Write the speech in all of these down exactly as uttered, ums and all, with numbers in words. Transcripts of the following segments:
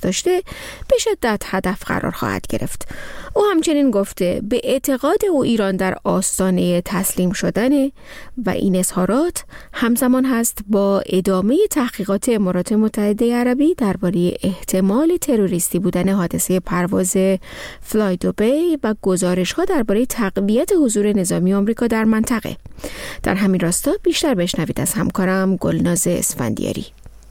دست داشته به شدت هدف قرار خواهد گرفت. او همچنین گفته به اعتقاد او ایران در آستانه تسلیم شدن و این اظهارات همزمان هست با ادامه تحقیقات امارات متحده عربی درباره احتمال تروریستی بودن حادثه پرواز فلای دوبی و گزارش‌ها درباره تقویت حضور نظامی آمریکا در منطقه. در همین راستا بیشتر بشنوید از همکارم گلناز اسفندیاری.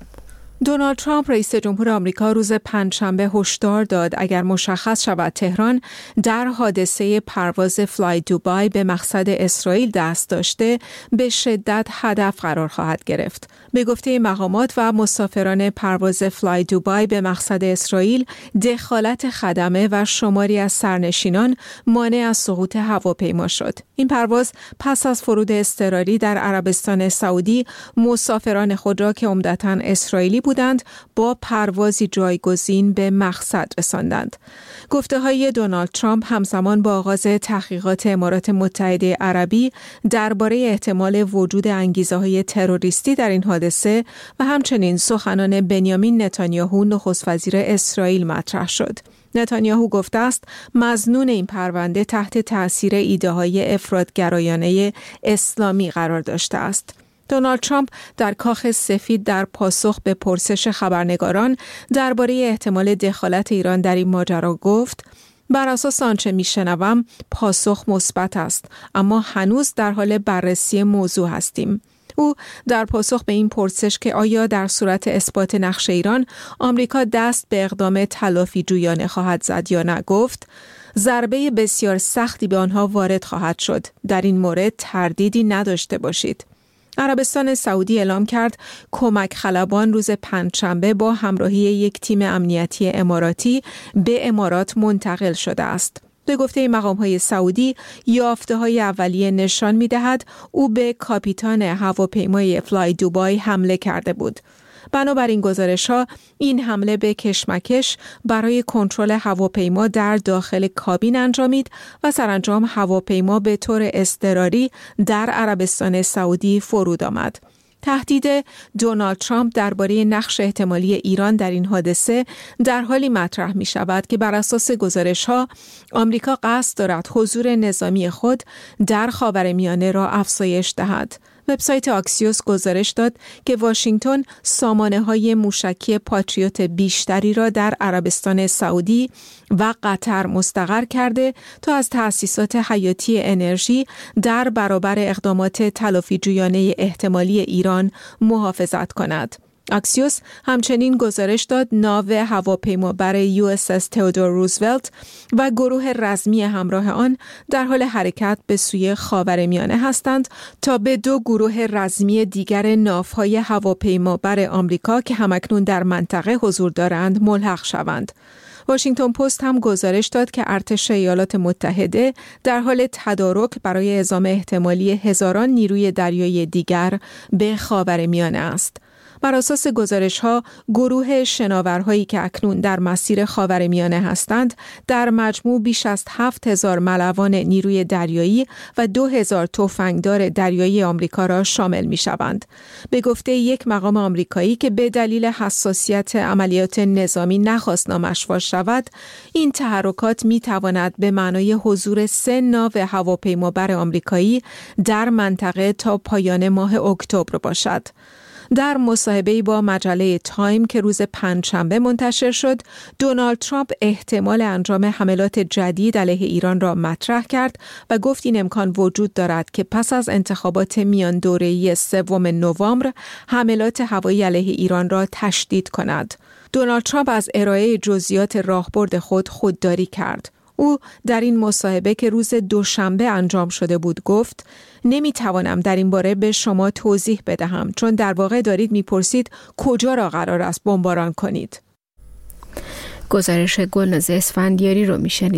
دونالد ترامپ رئیس جمهور آمریکا روز پنجشنبه هشدار داد اگر مشخص شود تهران در حادثه پرواز فلای دوبای به مقصد اسرائیل دست داشته به شدت هدف قرار خواهد گرفت. به گفته مقامات و مسافران پرواز فلای دوبای به مقصد اسرائیل، دخالت خدمه و شماری از سرنشینان مانع از سقوط هواپیما شد. این پرواز پس از فرود اضطراری در عربستان سعودی مسافران خود را که عمدتاً اسرائیلی بودند با پروازی جایگزین به مقصد رساندند. گفته‌های دونالد ترامپ همزمان با آغاز تحقیقات امارات متحده عربی درباره احتمال وجود انگیزه‌های تروریستی در این حادثه و همچنین سخنان بنیامین نتانیاهو نخست وزیر اسرائیل مطرح شد. نتانیاهو گفته است مظنون این پرونده تحت تأثیر ایده‌های افراط‌گرایانه اسلامی قرار داشته است. دونالد ترامپ در کاخ سفید در پاسخ به پرسش خبرنگاران درباره احتمال دخالت ایران در این ماجرا گفت: بر اساس آنچه میشنوم پاسخ مثبت است، اما هنوز در حال بررسی موضوع هستیم. او در پاسخ به این پرسش که آیا در صورت اثبات نقش ایران آمریکا دست به اقدام تلافی جویانه خواهد زد یا نه گفت: ضربه بسیار سختی به آنها وارد خواهد شد. در این مورد تردیدی نداشته باشید. عربستان سعودی اعلام کرد کمک خلبان روز پنجشنبه با همراهی یک تیم امنیتی اماراتی به امارات منتقل شده است. به گفته مقام‌های سعودی، یافته‌های اولیه نشان می‌دهد او به کاپیتان هواپیمای فلای دوبای حمله کرده بود. بنابراین گزارش‌ها این حمله به کشمکش برای کنترل هواپیما در داخل کابین انجامید و سرانجام هواپیما به طور اضطراری در عربستان سعودی فرود آمد. تهدید دونالد ترامپ درباره نقش احتمالی ایران در این حادثه در حالی مطرح می شود که بر اساس گزارش‌ها آمریکا قصد دارد حضور نظامی خود در خاورمیانه را افزایش دهد. وبسایت آکسیوس گزارش داد که واشنگتن سامانه‌های موشکی پاتریوت بیشتری را در عربستان سعودی و قطر مستقر کرده تا از تأسیسات حیاتی انرژی در برابر اقدامات تلافی جویانه احتمالی ایران محافظت کند. اکسیوس همچنین گزارش داد ناو هواپیمابر یو اس اس تئودور روزولت و گروه رزمی همراه آن در حال حرکت به سوی خاورمیانه هستند تا به دو گروه رزمی دیگر ناوهای هواپیمابر آمریکا که همکنون در منطقه حضور دارند ملحق شوند. واشنگتن پست هم گزارش داد که ارتش ایالات متحده در حال تدارک برای اعزام احتمالی هزاران نیروی دریایی دیگر به خاورمیانه است. بر اساس گزارش‌ها، گروه شناورهایی که اکنون در مسیر خاورمیانه هستند، در مجموع بیش از هفت هزار ملوان نیروی دریایی و دو هزار تفنگدار دریایی آمریکا را شامل می‌شوند. به گفته یک مقام آمریکایی که به دلیل حساسیت عملیات نظامی نخواست نامش فاش شود، این تحرکات می‌تواند به معنای حضور سه ناو هواپیمابر آمریکایی در منطقه تا پایان ماه اکتبر باشد. در مصاحبه‌ای با مجله تایم که روز پنجشنبه منتشر شد، دونالد ترامپ احتمال انجام حملات جدید علیه ایران را مطرح کرد و گفت این امکان وجود دارد که پس از انتخابات میان دوره‌ای سوم نوامبر حملات هوایی علیه ایران را تشدید کند. دونالد ترامپ از ارائه جزئیات راهبرد خود خودداری کرد. او در این مصاحبه که روز دوشنبه انجام شده بود گفت: نمیتوانم در این باره به شما توضیح بدهم، چون در واقع دارید میپرسید کجا را قرار است بمباران کنید. گزارش گلناز اسفندیاری رو میشنیدید.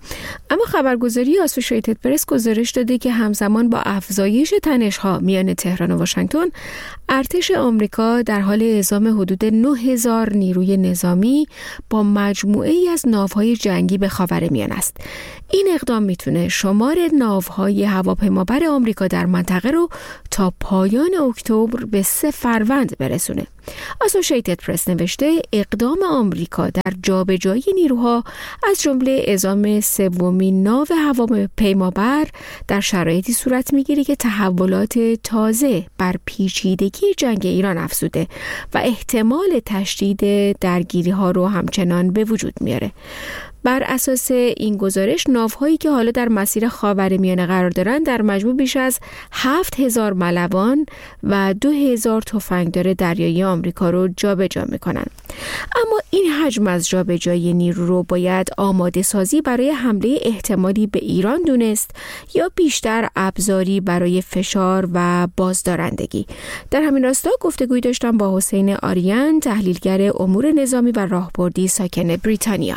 اما خبرگزاری آسوشیتد پرس گزارش داده که همزمان با افزایش تنش‌ها میان تهران و واشنگتن، ارتش آمریکا در حال اعزام حدود نه هزار نیروی نظامی با مجموعه ای از ناوهای جنگی به خاورمیانه است. این اقدام میتونه شمار ناوهای هواپیمابر آمریکا در منطقه رو تا پایان اکتبر به سه فروند برسونه. آسوشیتد پرس نوشته اقدام آمریکا در جابجایی نیروها از جمله اعزام سومین ناو هواپیمابر در شرایطی صورت میگیره که تحولات تازه بر پیچیدگی جنگ ایران افزوده و احتمال تشدید درگیری ها رو همچنان به وجود میاره. بر اساس این گزارش ناوهایی که حالا در مسیر خاورمیانه قرار دارند در مجموع بیش از هفت هزار ملوان و دو هزار تفنگدار دریایی آمریکا رو جابجا میکنن. اما این حجم از جابجایی نیرو رو باید آماده سازی برای حمله احتمالی به ایران دونست یا بیشتر ابزاری برای فشار و بازدارندگی؟ در همین راستا گفتگوی داشتم با حسین آریان، تحلیلگر امور نظامی و راهبردی ساکن بریتانیا.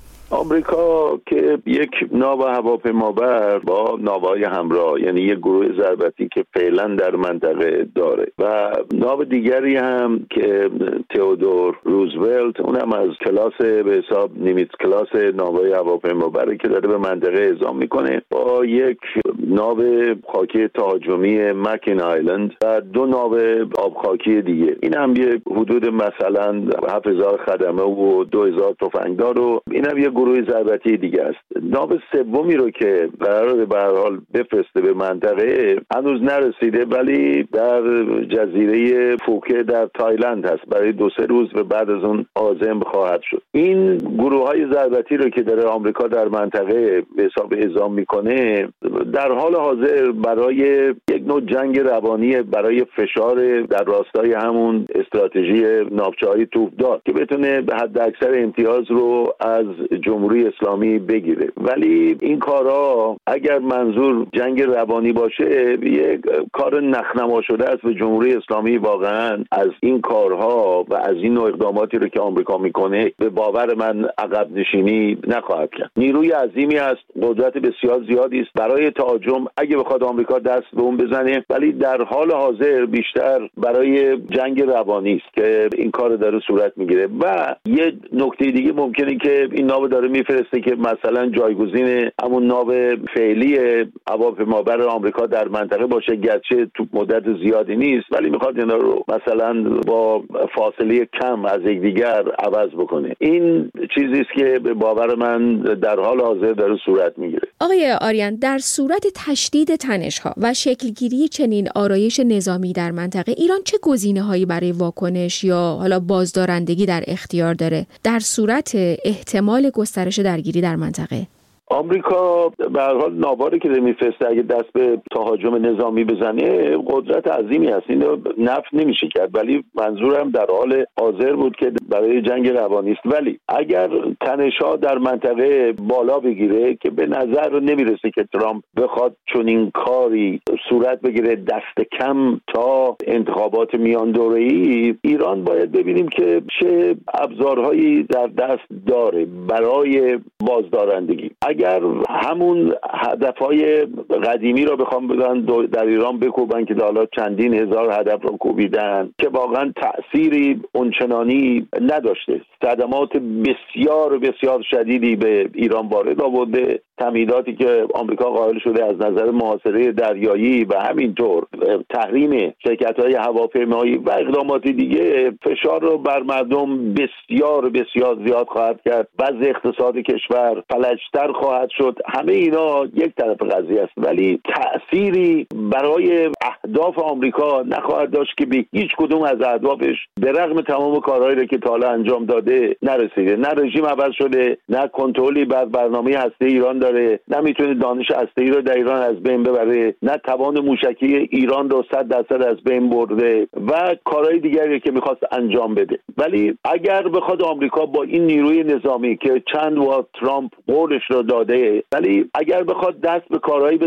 آمریکا که یک ناو هواپیمابر با ناوهای همراه، یعنی یک گروه ضربتی که فعلا در منطقه داره، و ناو دیگری هم که تئودور روزولت، اونم از کلاس به حساب نیمیتز کلاس ناوهای هواپیمابره که داره به منطقه اعزام میکنه، با یک ناو خاکی تهاجمی مکین آیلند و دو ناو آبخاکی دیگه. این هم یه حدود مثلا هفت هزار خدمه و دو هزار تفنگدار و این هم یه گروه ضربتی دیگه است. ناو سومی رو که قراره به هر حال بفرسته به منطقه هنوز نرسیده، ولی در جزیره فوکه در تایلند هست، برای دو سه روز و بعد از اون عازم خواهد شد. این گروه های ضربتی رو که داره آمریکا در منطقه به حساب اعزام میکنه در حال حاضر برای یک نوع جنگ روانی، برای فشار در راستای همون استراتژی ناوچه‌های توپدار که بتونه به حد اکثر امتیاز رو از جمهوری اسلامی بگیره. ولی این کارها اگر منظور جنگ روانی باشه یک کار نخنما شده است و جمهوری اسلامی واقعا از این کارها و از این نوع اقداماتی رو که آمریکا میکنه به باور من عقب نشینی نخواهد کرد. نیروی عظیمی است، قدرت بسیار زیادی است برای تهاجم اگه بخواد آمریکا دست به اون بزنه، ولی در حال حاضر بیشتر برای جنگ روانی است که این کار داره صورت میگیره. و یه نکته دیگه ممکنه که این ناو داره میفرسته که مثلا جایگزین همون ناو فعلی هواپیمابر آمریکا در منطقه باشه، گرچه تو مدت زیادی نیست، ولی میخواد اینا رو مثلا با فاصله کم از یکدیگر عوض بکنه. این چیزی است که به باور من در حال حاضر داره صورت میگیره. آقای آریان، در صورت تشدید تنش‌ها و شکلگیری چنین آرایش نظامی در منطقه، ایران چه گزینه‌هایی برای واکنش یا حالا بازدارندگی در اختیار داره در صورت احتمال گسترش درگیری در منطقه؟ آمریکا به هر حال ناواری که میفرسته اگه دست به تهاجم نظامی بزنه قدرت عظیمی هست، اینو نفی نمیشه کرد، ولی منظورم در حال حاضر بود که برای جنگ روانی است. ولی اگر تنش‌ها در منطقه بالا بگیره که به نظر نمیرسه که ترامپ بخواد چنین کاری صورت بگیره، دست کم تا انتخابات میان دوره‌ای، ایران باید ببینیم که چه ابزارهایی در دست داره برای بازدارندگی. اگر همون هدفهای قدیمی رو بخوام بگن در ایران بکوبن که حالا چندین هزار هدف رو کوبیدن که واقعا تأثیری اونچنانی نداشته، صدمات بسیار بسیار شدیدی به ایران وارد آورده، تمهیداتی که آمریکا قائل شده از نظر محاصره دریایی و همینطور تحریم شرکت‌های هواپیمایی و اقدامات دیگه فشار رو بر مردم بسیار بسیار زیاد خواهد کرد. وضع اقتصاد کشور فلجتر خواهد شد. همه اینا یک طرف قضیه است، ولی تأثیری برای اهداف آمریکا نخواهد داشت که به هیچ کدوم از اهدافش به رغم تمام کارهایی رو که تا حالا انجام داده نرسیده. نه رژیم عوض شده، نه کنترلی بر برنامه هسته ایران داره، نه میتونه دانش هسته‌ای رو در ایران از بین ببره، نه توان موشکی ایران رو صد درصد از بین برده و کارهای دیگری که میخواست انجام بده. ولی اگر بخواد آمریکا با این نیروی نظامی که چند بار ترامپ قولش رو داده، ولی اگر بخواد دست به کارهایی بزنه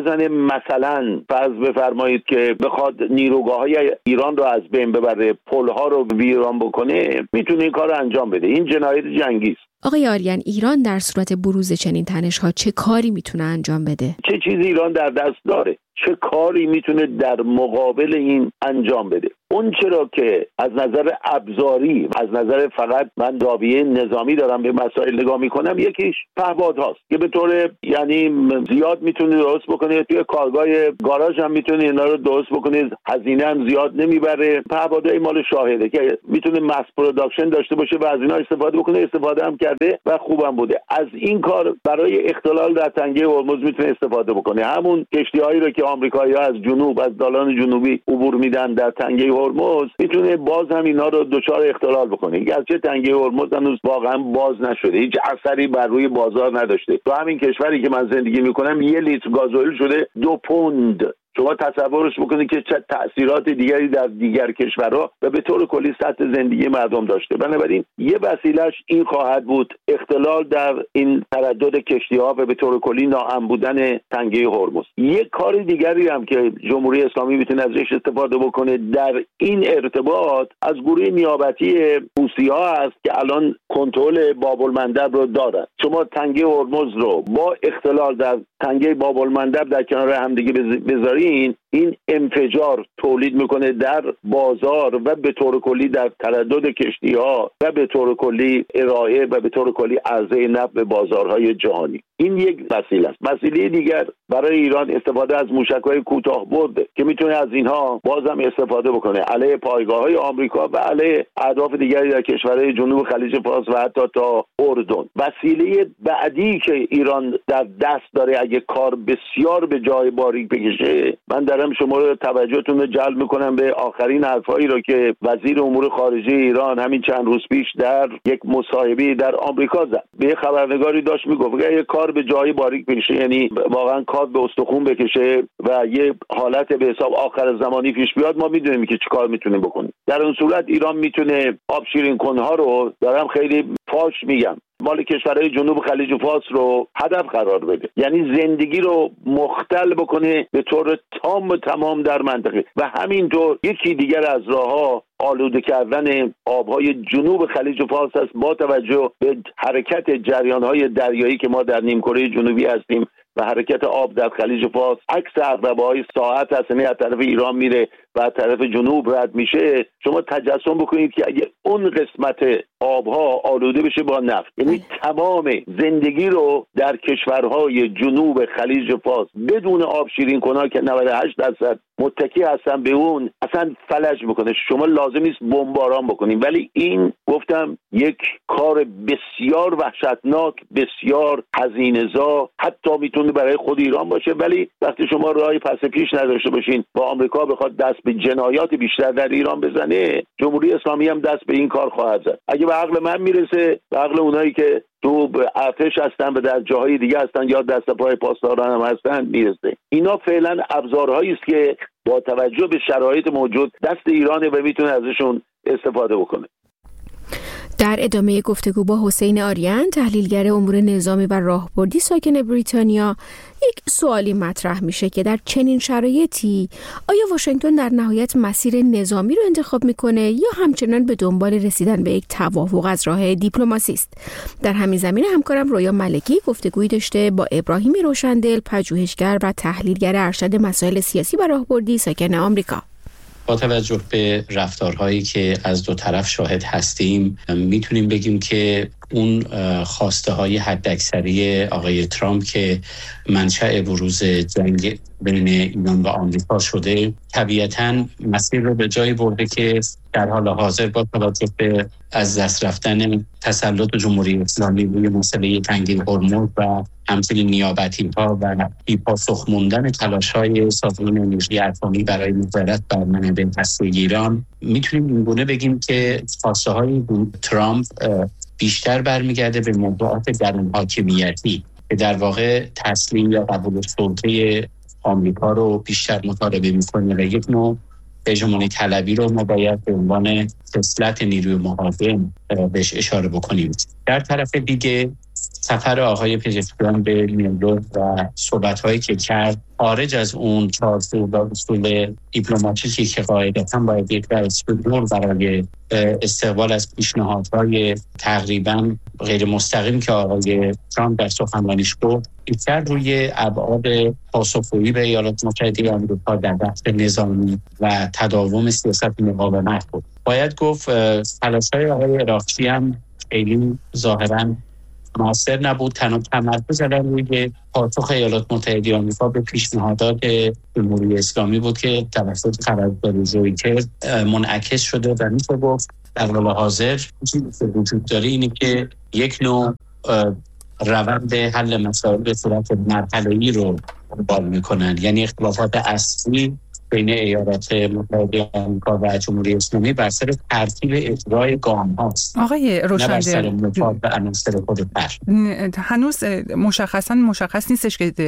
بزنه، مثلا فرض بفرمایید که بخواد نیروگاه‌های ایران رو از بین ببره، پل‌ها رو ویران بکنه، میتونه این کار رو انجام بده. این جنایت جنگی است. آقای آریان، ایران در صورت بروز چنین تنش‌ها چه کاری میتونه انجام بده؟ چه چیزی ایران در دست داره؟ چه کاری میتونه در مقابل این انجام بده؟ اون چرا که از نظر ابزاری، از نظر فقط من زاویه نظامی دارم به مسائل نگاه میکنم، یکیش پهپادهاست که به طور یعنی زیاد میتونه درست بکنه، توی کارگاه گاراژ هم میتونه اینا رو درست بکنه، هزینه هم زیاد نمیبره. پهپادهای مال شاهده که میتونه ماس پروداکشن داشته باشه و از اینا استفاده بکنه، استفاده هم کرده و خوبم بوده. از این کار برای اختلال در تنگه هرمز میتونه استفاده بکنه. همون کشتی‌هایی رو که آمریکایی‌ها از جنوب، از دالان جنوبی عبور میدن در تنگه هرمز، میتونه باز هم اینا رو دچار اختلال بکنه. گرچه تنگه هرمز هنوز واقعا باز نشده، هیچ اثری بر روی بازار نداشته. تو همین کشوری که من زندگی میکنم یه لیتر گازوئیل شده دو پوند. شما تصورش بکنید که چه تأثیرات دیگری در دیگر کشورها و به طور کلی سطح زندگی مردم داشته. بنابراین یه وسیلهش این خواهد بود اختلال در این تردد کشتی‌ها و به طور کلی ناامن بودن تنگه هرمز. یک کار دیگری هم که جمهوری اسلامی میتونه ازش استفاده بکنه در این ارتباط، از گروه نیابتی حوثی‌ها است که الان کنترل باب المندب رو دارن. شما تنگه هرمز رو با اختلال در تنگه باب المندب در کنار همدیگه بذارید، این این انفجار تولید میکنه در بازار و به طور کلی در تردد کشتی‌ها و به طور کلی ارائه و به طور کلی عرضه نفت به بازارهای جهانی. این یک وسیله است. وسیله دیگر برای ایران استفاده از موشک‌های کوتاه برده که میتونه از اینها بازم استفاده بکنه علیه پایگاه‌های آمریکا و علیه اهداف دیگری در کشورهای جنوب خلیج فارس و حتی تا اردن. وسیله بعدی که ایران در دست داره اگه کار بسیار به جای باریک بکشه، من دارم شما رو توجهتون رو جلب میکنم به آخرین حرفایی رو که وزیر امور خارجه ایران همین چند روز پیش در یک مصاحبه در آمریکا زد. به خبرنگاری داشت میگفت اگه یه کار به جای باریک بکشه، یعنی واقعا کار به استخوان بکشه و یه حالت به حساب آخر زمانی پیش بیاد، ما میدونیم که چه کار میتونیم بکنیم. در اون صورت ایران میتونه آب شیرین کنها رو، دارم خیلی فاش میگم، مال کشورهای جنوب خلیج فارس رو هدف قرار بده، یعنی زندگی رو مختل بکنه به طور تام و تمام در منطقه. و همینطور یکی دیگر از راه‌ها آلوده کردن آبهای جنوب خلیج فارس است با توجه به حرکت جریان‌های دریایی که ما در نیمکره جنوبی هستیم و حرکت آب در خلیج فارس عکس عقربه‌های ساعت هست، یعنی از طرف ایران میره و از طرف جنوب رد میشه. شما تجسم بکنید که اگه اون قسمت آبها آلوده بشه با نفت، یعنی تمام زندگی رو در کشورهای جنوب خلیج فارس بدون آب شیرین کنها که نود و هشت درصد متکی هستن به اون، اصلا فلج میکنه. شما لازم نیست بمباران بکنید، ولی این گفتم یک کار بسیار وحشتناک، بسیار هزینه‌زا، حتی میتونه برای خود ایران باشه. ولی وقتی شما راهی پس پیش نداشته باشین و آمریکا بخواد دست به جنایات بیشتر در ایران بزنه، جمهوری اسلامی هم دست به این کار خواهد زد. اگه به عقل من میرسه، به عقل اونایی که تو ارتش هستن و در جاهای دیگه هستن یا دست پای پاسداران هم هستن میرسه. اینا فعلا ابزارهایی است که با توجه به شرایط موجود دست ایرانه و میتونه ازشون استفاده بکنه. در ادامه گفتگو با حسین آریان، تحلیلگر امور نظامی و راهبردی ساکن بریتانیا، یک سوالی مطرح میشه که در چنین شرایطی آیا واشنگتن در نهایت مسیر نظامی رو انتخاب میکنه یا همچنان به دنبال رسیدن به یک توافق از راه دیپلماسی است؟ در همین زمینه همکارم رویا ملکی گفتگویی داشته با ابراهیم روشندل، پژوهشگر و تحلیلگر ارشد مسائل سیاسی و راهبردی ساکن آمریکا. با توجه به رفتارهایی که از دو طرف شاهد هستیم، میتونیم بگیم که اون خواسته های حداکثری آقای ترامپ که منشأ بروز جنگ بین ایران و آمریکا شده، طبیعتاً مسیر رو به جایی برده که در حال حاضر با توجه به از دست رفتن تسلط جمهوری اسلامی روی مسئله تنگه هرمز و همچنین نیابتی‌ها و بی‌پاسخ موندن تلاش‌های سازمان انرژی اتمی برای نظارت بر منابع هسته‌ای ایران، میتونیم اینگونه بگیم که خواسته‌های ترامپ بیشتر برمیگرده به موضوعات درون حاکمیتی که در واقع تسلیم یا قبول سلطه آمریکا رو بیشتر مطالبه میکنه و یک نوع هژمونی طلبی رو ما باید به عنوان خصلت نیروی مقاوم بهش اشاره بکنیم. در طرف دیگه سفر آقای پزشکیان به نیویورک و صحبت‌هایی که کرد خارج از اون چارچوب و اصول دیپلماتیکی که قاعدتاً باید یک دستور برای استقبال از پیشنهادهای تقریباً غیر مستقیم که آقای ترامپ در سخنرانیش گفت، بیشتر روی ابعاد پاسخگویی به ایالات متحده آمریکا در بخش نظامی و تداوم سیاست مقاومت بود. باید گفت تلاش‌های آقای عراقچی هم خیلی ظاهراً موثر نبود. تنها تمرکز زدن روی پاسخ ایالات متحده آمریکا به پیشنهادات جمهوری اسلامی بود که توسط قرارداد رویترز منعکس شده و میشه گفت در حال حاضر چیزی که وجود داره اینه که یک نوع روند حل مسائل به صورت مرحله‌ای رو دنبال میکنن، یعنی اختلافات اصلی بین ایالات متحده آمریکا و جمهوری اسلامی بر سر ترتیب اجرای گام هاست. آقای روشنگر، هنوز مشخصا مشخص نیستش که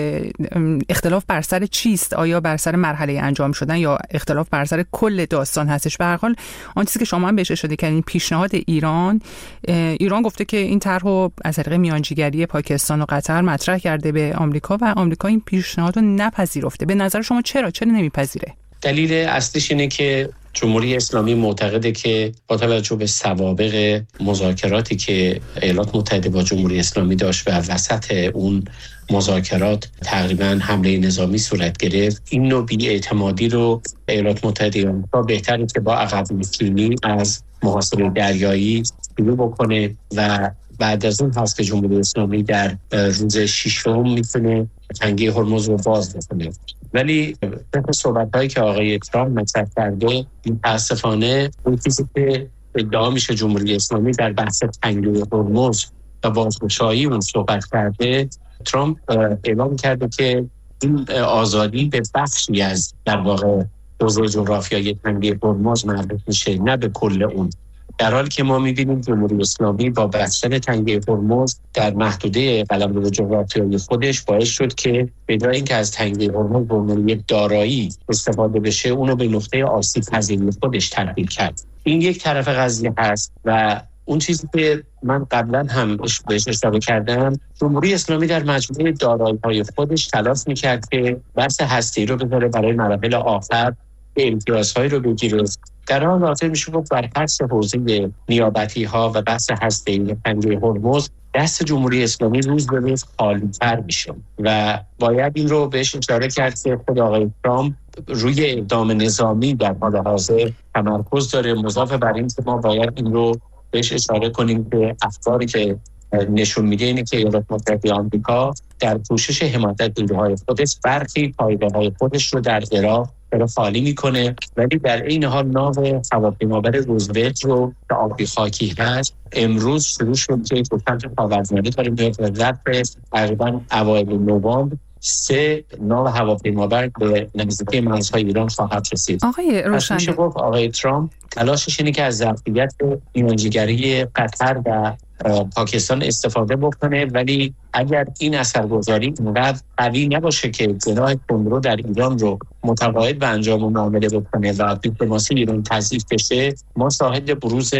اختلاف بر سر چیست، آیا بر سر مرحله انجام شدن یا اختلاف بر سر کل داستان هستش. به هر حال آن چیزی که شما هم بهش اشاره کردین، پیشنهاد ایران ایران گفته که این طرح از طریق میانجیگری پاکستان و قطر مطرح کرده به آمریکا و آمریکا این پیشنهاد رو نپذیرفته. به نظر شما چرا چرا نمیپذیره؟ دلیل اصلیش اینه که جمهوری اسلامی معتقده که با توجه به سوابق مذاکراتی که ایالات متحده با جمهوری اسلامی داشت و وسط اون مذاکرات تقریباً حمله نظامی صورت گرفت، این نوع بی‌اعتمادی رو ایالات متحده آمریکا بهتره که با عقب نشینی از محاصره دریایی شروع بکنه و بعد از اون هست که جمهوری اسلامی در روز ششم میتونه تنگه هرمز رو باز بکنه. ولی طبق صحبت‌هایی که آقای ترامپ مطرح کرده، متأسفانه اون چیزی که ادعا میشه جمهوری اسلامی در بحث تنگه هرمز و بازگشایی اون صحبت کرده، ترامپ اعلام کرده که این آزادی به بخشی از در واقع حوزه جغرافیایی تنگه هرمز مربوط میشه، نه به کل اون. در حالی که ما می‌بینیم جمهوری اسلامی با بستن تنگه هرمز در محدوده قلمرو جغرافیایی خودش باعث شد که بدون اینکه از تنگه هرمز به عنوان یک دارایی استفاده بشه، اونو به نقطه آسیب پذیری خودش تبدیل کرد. این یک طرف قضیه هست و اون چیزی که من قبلا هم بهش اشاره کردم، جمهوری اسلامی در مجموعه دارایی‌های خودش تلاش می‌کرد که بحث هسته‌ای رو بذاره برای مراحل آخر، به امتیازهایی رو بگیره. در حال حاضر میشه گفت بر حسب حوزه نیابتی ها و بحث هسته‌ای تنگه هرمز دست جمهوری اسلامی روز به روز خالی‌تر میشه و باید این رو بهش اشاره کرد که خود آقای ترامپ روی اقدام نظامی در حال حاضر تمرکز داره. مضاف بر این که ما باید این رو بهش اشاره کنیم که افکاری که نشون میده اینه که ایالات متحده آمریکا در کوشش حمایت نیروهای خودش برخی پایگاه‌های خودش رو در عراق رو خالی میکنه، ولی در این حال ناو هواپیمابر روزولت رو که آبی خاکی هست امروز شروع شد که سمت خاورمیانه داره میاد و ظرف تقریبا اوایل نوامبر سه ناو هواپیمابر به نزدیکی مرزهای ایران خواهد رسید. آقای روشنگر، آقای ترامپ تلاشش اینه که از ظرفیت میانجیگری قطر و پاکستان استفاده بکنه، ولی اگر این اثرگذاری اونقدر قوی نباشه که جناح کندرو در ایران رو متقاعد به انجام معامله بکنه و دیپلماسی ایران تضعیف بشه، ما شاهد بروز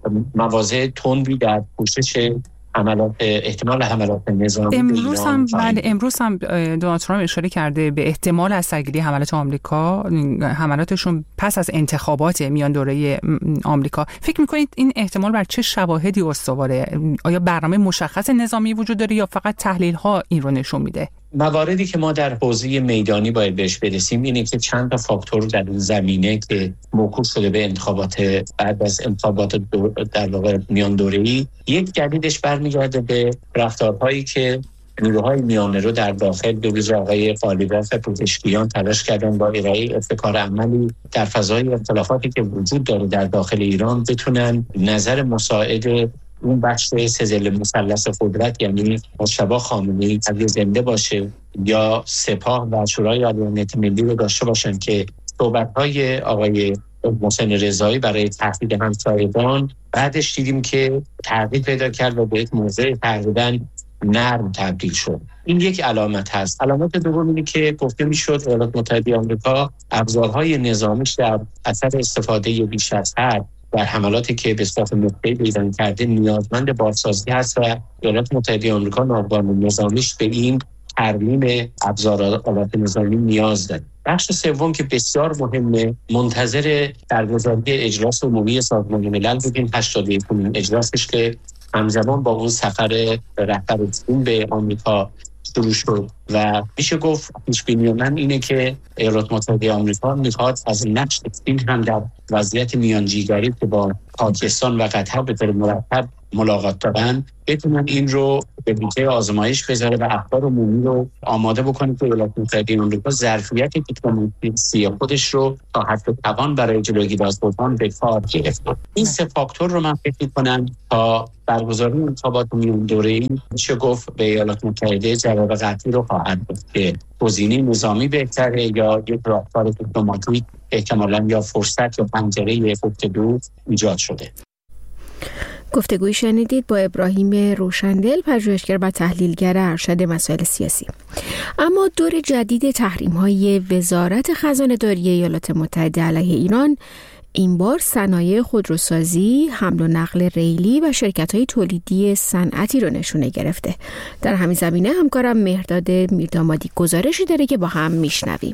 مواضع تندی در پوشش حملات احتمال حملات نظامی امروز هم بله امروز هم دونالد ترامپ اشاره کرده به احتمال از سرگیری حملات آمریکا، حملاتشون پس از انتخابات میان دوره آمریکا. فکر می‌کنید این احتمال بر چه شواهدی استواره؟ آیا برنامه مشخص نظامی وجود داره یا فقط تحلیل‌ها این رو نشون میده؟ مواردی که ما در حوزه میدانی باید بهش برسیم اینه که چند تا فاکتور در این زمینه که موکول شده به انتخابات بعد از انتخابات در واقع میان دوره‌ای، یک جدیدش برمیگرده به رفتارهایی که نیروهای میانه رو در داخل به ویژه آقای قالیباف پزشکیان تلاش کردن با ارائه ابتکار عملی در فضای اختلافاتی که وجود داره در داخل ایران بتونن نظر مساعد اون بخش سزل مثلث قدرت، یعنی مجتبی خامنه‌ای اگه زنده باشه یا سپاه و شورای عدالت ملی رو داشته باشن که صحبت‌های آقای محسن رضایی برای تهدید همسایگان بعدش دیدیم که تغییر پیدا کرد و به یک موضع تقریباً نرم تبدیل شد. این یک علامت هست. علامت دوم اینه که گفته میشد ایالات متحده آمریکا ابزارهای نظامیش در اثر استفاده بیش از حد در حملاتی که به صورت نقطه‌ای ایران کرده نیازمند بازسازی هست و ایالات متحده آمریکا ناوگان نظامیش به این ترمیم ابزارات نظامی نیاز داره. بخش سوم که بسیار مهمه، منتظر برگزاری اجلاس عمومی سازمان ملل بودیم، هشتاد و یکمین اجلاسش که همزمان با اون سفر رهبر چین به آمریکا شروع شد و میشه گفت پیش‌بینی من اینه که ایالات متحده آمریکا میخواد از نقش چین هم در وضعیت میانجیگری که با پاکستان و قطر به طور مرتب ملاقات دارن بتونن این رو به بوته آزمایش بذاره و افکار عمومی رو آماده بکنه که ایالات متحده آمریکا ظرفیت دیپلماسی خودش رو تا حد توان برای جلوگیری از بحران به کار گرفته. این سه فاکتور رو من فکر می‌کنم تا برگزاری انتخابات میون دوره‌ای میشه گفت به ایالات متحده جواب قطعی رو خواهد داد که گزینه نظامی بهتره یا یک راهکار دیپلماتیک احتمالاً یا فرصت یا پنجره گفتگو ایجاد شده. گفتگوی شنیدید با ابراهیم روشندل، پژوهشگر و تحلیلگر ارشد مسائل سیاسی. اما دور جدید تحریم‌های وزارت خزانه‌داری ایالات متحده علیه ایران این بار صنایع خودروسازی، حمل و نقل ریلی و شرکت‌های تولیدی صنعتی رو نشونه گرفته. در همین زمینه همکارم مهرداد میردامادی گزارشی داره که با هم میشنویم.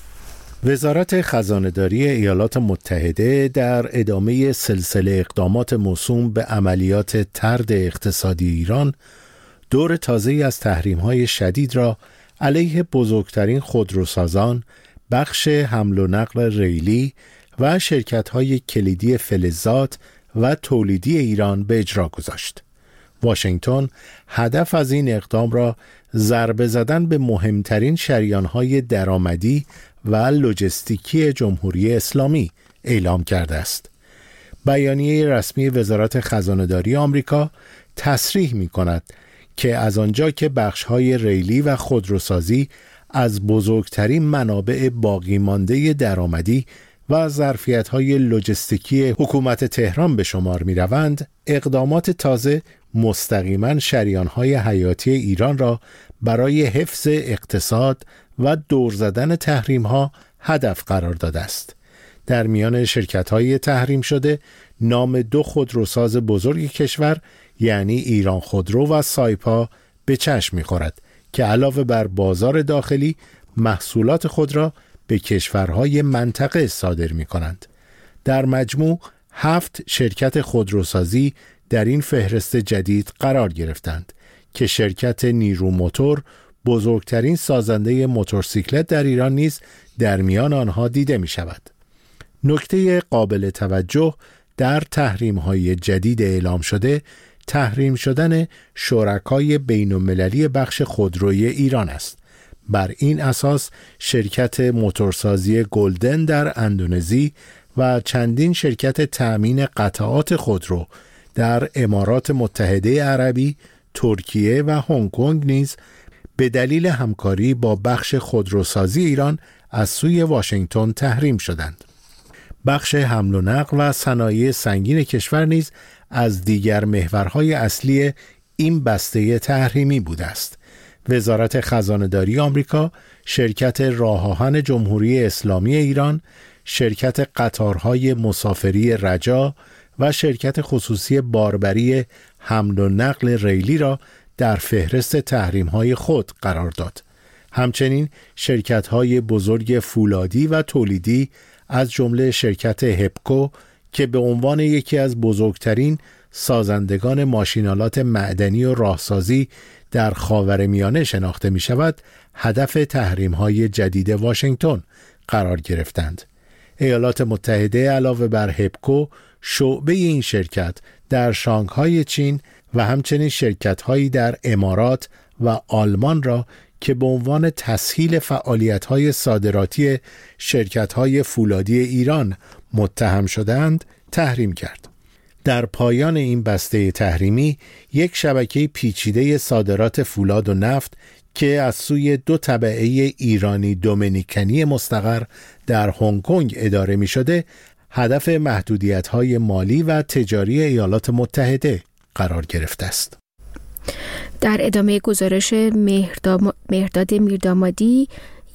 وزارت خزانه‌داری ایالات متحده در ادامه سلسله اقدامات موسوم به عملیات طرد اقتصادی ایران، دور تازه‌ای از تحریم‌های شدید را علیه بزرگترین خودروسازان، بخش حمل و نقل ریلی و شرکت‌های کلیدی فلزات و تولیدی ایران به اجرا گذاشت. واشنگتن هدف از این اقدام را ضربه زدن به مهمترین شریان‌های درآمدی و لوجستیکی جمهوری اسلامی اعلام کرده است. بیانیه رسمی وزارت خزانه‌داری آمریکا تصریح می‌کند که از آنجا که بخش‌های ریلی و خودروسازی از بزرگترین منابع باقی مانده درآمدی و ظرفیت‌های لوجستیکی حکومت تهران به شمار می‌روند، اقدامات تازه مستقیما شریان‌های حیاتی ایران را برای حفظ اقتصاد و دور زدن تحریم‌ها هدف قرار داده است. در میان شرکت‌های تحریم شده نام دو خودروساز بزرگ کشور یعنی ایران خودرو و سایپا به چشم می‌خورد که علاوه بر بازار داخلی محصولات خود را به کشورهای منطقه صادر می‌کنند. در مجموع هفت شرکت خودروسازی در این فهرست جدید قرار گرفتند که شرکت نیرو موتور، بزرگترین سازنده موتورسیکلت در ایران نیز در میان آنها دیده می شود. نکته قابل توجه در تحریم‌های جدید اعلام شده، تحریم شدن شرکای بین‌المللی بخش خودروی ایران است. بر این اساس شرکت موتورسازی گلدن در اندونزی و چندین شرکت تأمین قطعات خودرو در امارات متحده عربی، ترکیه و هنگ کنگ نیز به دلیل همکاری با بخش خودروسازی ایران از سوی واشنگتن تحریم شدند. بخش حمل و نقل و صنایع سنگین کشور نیز از دیگر محورهای اصلی این بسته تحریمی بوده است. وزارت خزانه‌داری آمریکا، شرکت راه آهن جمهوری اسلامی ایران، شرکت قطارهای مسافری رجا و شرکت خصوصی باربری حمل و نقل ریلی را در فهرست تحریم‌های خود قرار داد. همچنین شرکت‌های بزرگ فولادی و تولیدی از جمله شرکت هپکو که به عنوان یکی از بزرگترین سازندگان ماشینالات معدنی و راهسازی در خاورمیانه شناخته می شود، هدف تحریم‌های جدید واشنگتن قرار گرفتند. ایالات متحده علاوه بر هپکو، شعبه این شرکت در شانگهای چین و همچنین شرکت‌هایی در امارات و آلمان را که به عنوان تسهیل فعالیت‌های صادراتی شرکت‌های فولادی ایران متهم شدند، تحریم کرد. در پایان این بسته تحریمی، یک شبکه پیچیده صادرات فولاد و نفت که از سوی دو تبعه ایرانی دومینیکنی مستقر در هنگ کنگ اداره می شده، هدف محدودیت‌های مالی و تجاری ایالات متحده قرار گرفته است. در ادامه گزارش مهرداد میردامادی،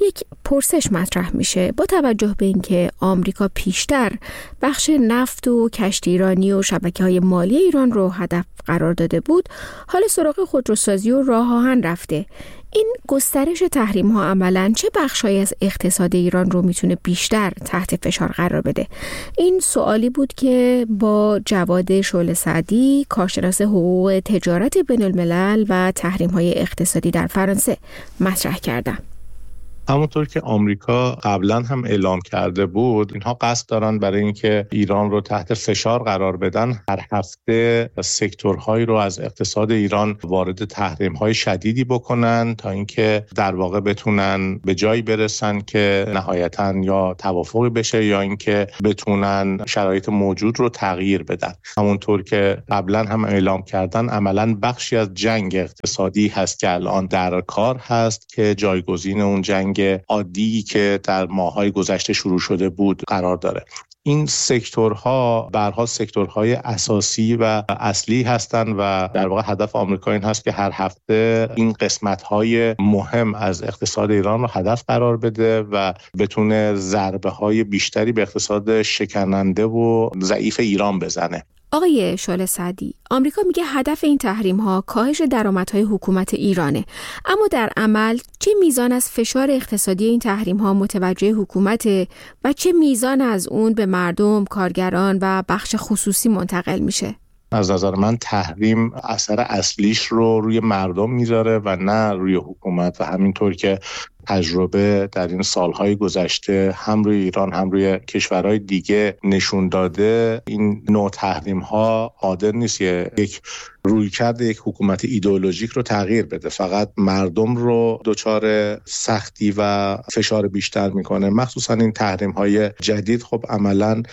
یک پرسش مطرح میشه با توجه به اینکه آمریکا پیشتر بخش نفت و کشتی ایرانی و شبکه‌های مالی ایران رو هدف قرار داده بود، حالا سراغ خودروسازی و راه آهن رفته. این گسترش تحریم ها عملاً چه بخشایی از اقتصاد ایران رو میتونه بیشتر تحت فشار قرار بده؟ این سوالی بود که با جواد شعله سعدی، کارشناس حقوق تجارت بین الملل و تحریم های اقتصادی در فرانسه مطرح کردم. همونطور که آمریکا قبلا هم اعلام کرده بود، اینها قصد دارن برای اینکه ایران رو تحت فشار قرار بدن، هر هفته سکتورهایی رو از اقتصاد ایران وارد تحریم‌های شدیدی بکنن تا اینکه در واقع بتونن به جایی برسن که نهایتاً یا توافقی بشه یا اینکه بتونن شرایط موجود رو تغییر بدن. همونطور که قبلا هم اعلام کردن، عملاً بخشی از جنگ اقتصادی هست که الان در کار هست که جایگزین اون جنگ عادی که در ماه‌های گذشته شروع شده بود قرار داره. این سکتورها برها سکتورهای اساسی و اصلی هستند و در واقع هدف آمریکا این هست که هر هفته این قسمت‌های مهم از اقتصاد ایران رو هدف قرار بده و بتونه ضربه‌های بیشتری به اقتصاد شکننده و ضعیف ایران بزنه. آقای شعله سعدی، آمریکا میگه هدف این تحریم ها کاهش درآمدهای حکومت ایرانه، اما در عمل چه میزان از فشار اقتصادی این تحریم ها متوجه حکومت و چه میزان از اون به مردم، کارگران و بخش خصوصی منتقل میشه؟ از نظر من تحریم اثر اصلیش رو روی مردم میذاره و نه روی حکومت و همینطور که تجربه در این سالهای گذشته هم روی ایران هم روی کشورهای دیگه نشون داده، این نوع تحریم ها قادر نیست یک رویکرد یک حکومت ایدئولوژیک رو تغییر بده، فقط مردم رو دچار سختی و فشار بیشتر میکنه. مخصوصا این تحریم های جدید خب عملا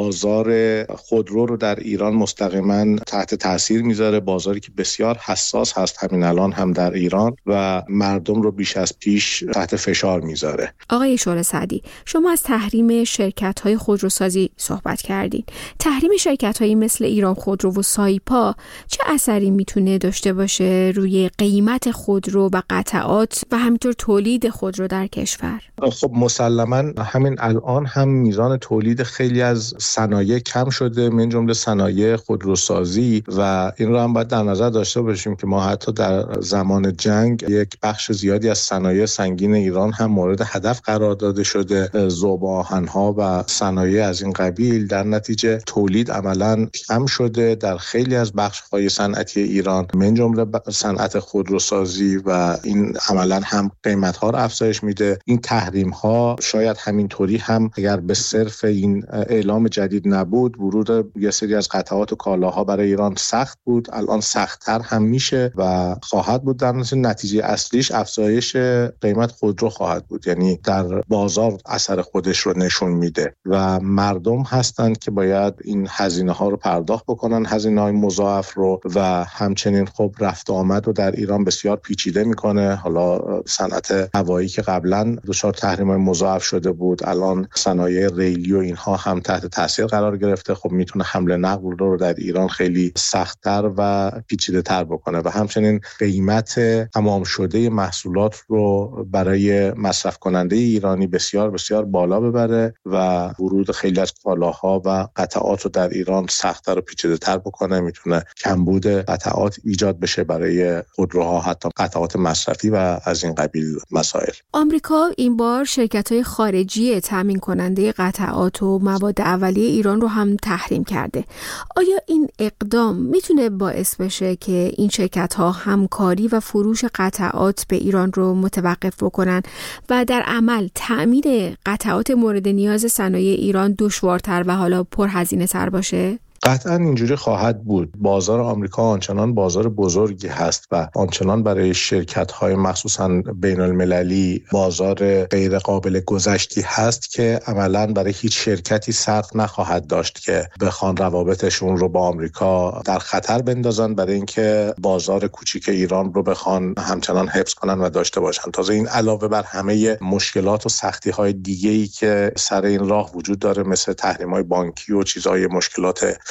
بازار خودرو رو در ایران مستقیما تحت تاثیر میذاره، بازاری که بسیار حساس هست همین الان هم در ایران و مردم رو بیش از پیش تحت فشار میذاره. آقای شعله سعدی، شما از تحریم شرکت‌های خودروسازی صحبت کردین. تحریم شرکت‌هایی مثل ایران خودرو و سایپا چه اثری میتونه داشته باشه روی قیمت خودرو و قطعات و همینطور تولید خودرو در کشور؟ خب مسلماً همین الان هم میزان تولید خیلی از صنایع کم شده، من جمله صنایع خودروسازی، و این رو هم باید در نظر داشته باشیم که ما حتی در زمان جنگ یک بخش زیادی از صنایع سنگین ایران هم مورد هدف قرار داده شده، ذوب آهن‌ها و صنایع از این قبیل. در نتیجه تولید عملاً کم شده در خیلی از بخش‌های صنعتی ایران، من جمله صنعت خودروسازی، و این عملاً هم قیمت‌ها رو افزایش میده. این تحریم‌ها شاید همینطوری هم اگر به صرف این اعلام جدید نبود، ورود یه سری از قطعات و کالاها برای ایران سخت بود، الان سخت‌تر هم میشه و خواهد بود. در نتیجه اصلیش افزایش قیمت خودرو خواهد بود، یعنی در بازار اثر خودش رو نشون میده و مردم هستند که باید این هزینه ها رو پرداخت بکنن، هزینه های مضاعف رو، و همچنین خب رفت و آمد رو در ایران بسیار پیچیده میکنه. حالا صنعت هوایی که قبلا دچار تحریم های مضاعف شده بود، الان صنایع ریلی و اینها هم تحت تاثیر قرار گرفته، خب میتونه حمل نقل رو در ایران خیلی سخت‌تر و پیچیده تر بکنه و همچنین قیمت تمام شده محصولات رو برای مصرف کننده ایرانی بسیار بسیار بالا ببره و ورود خیلی از کالاها و قطعات رو در ایران سخت‌تر و پیچیده‌تر بکنه. میتونه کمبود قطعات ایجاد بشه برای خودروها، حتی قطعات مصرفی و از این قبیل مسائل. آمریکا این بار شرکت‌های خارجی تامین کننده قطعات و مواد اولیه ایران رو هم تحریم کرده. آیا این اقدام میتونه باعث بشه که این شرکت‌ها همکاری و فروش قطعات به ایران رو متوقف بکنن و در عمل تأمین قطعات مورد نیاز صنایع ایران دشوارتر و حالا پرهزینه تر باشه؟ قطعا اینجوری خواهد بود. بازار آمریکا آنچنان بازار بزرگی هست و آنچنان برای شرکت‌های مخصوصاً بین المللی بازار غیر قابل گذشتی هست که عملاً برای هیچ شرکتی سخت نخواهد داشت که بخوان روابطشون رو با آمریکا در خطر بندازن برای اینکه بازار کوچیک ایران رو بخوان همچنان حفظ کنن و داشته باشن. تازه این علاوه بر همه مشکلات و سختی‌های دیگه‌ای که سر این راه وجود داره، مثل تحریم‌های بانکی و چیزهای مشکلات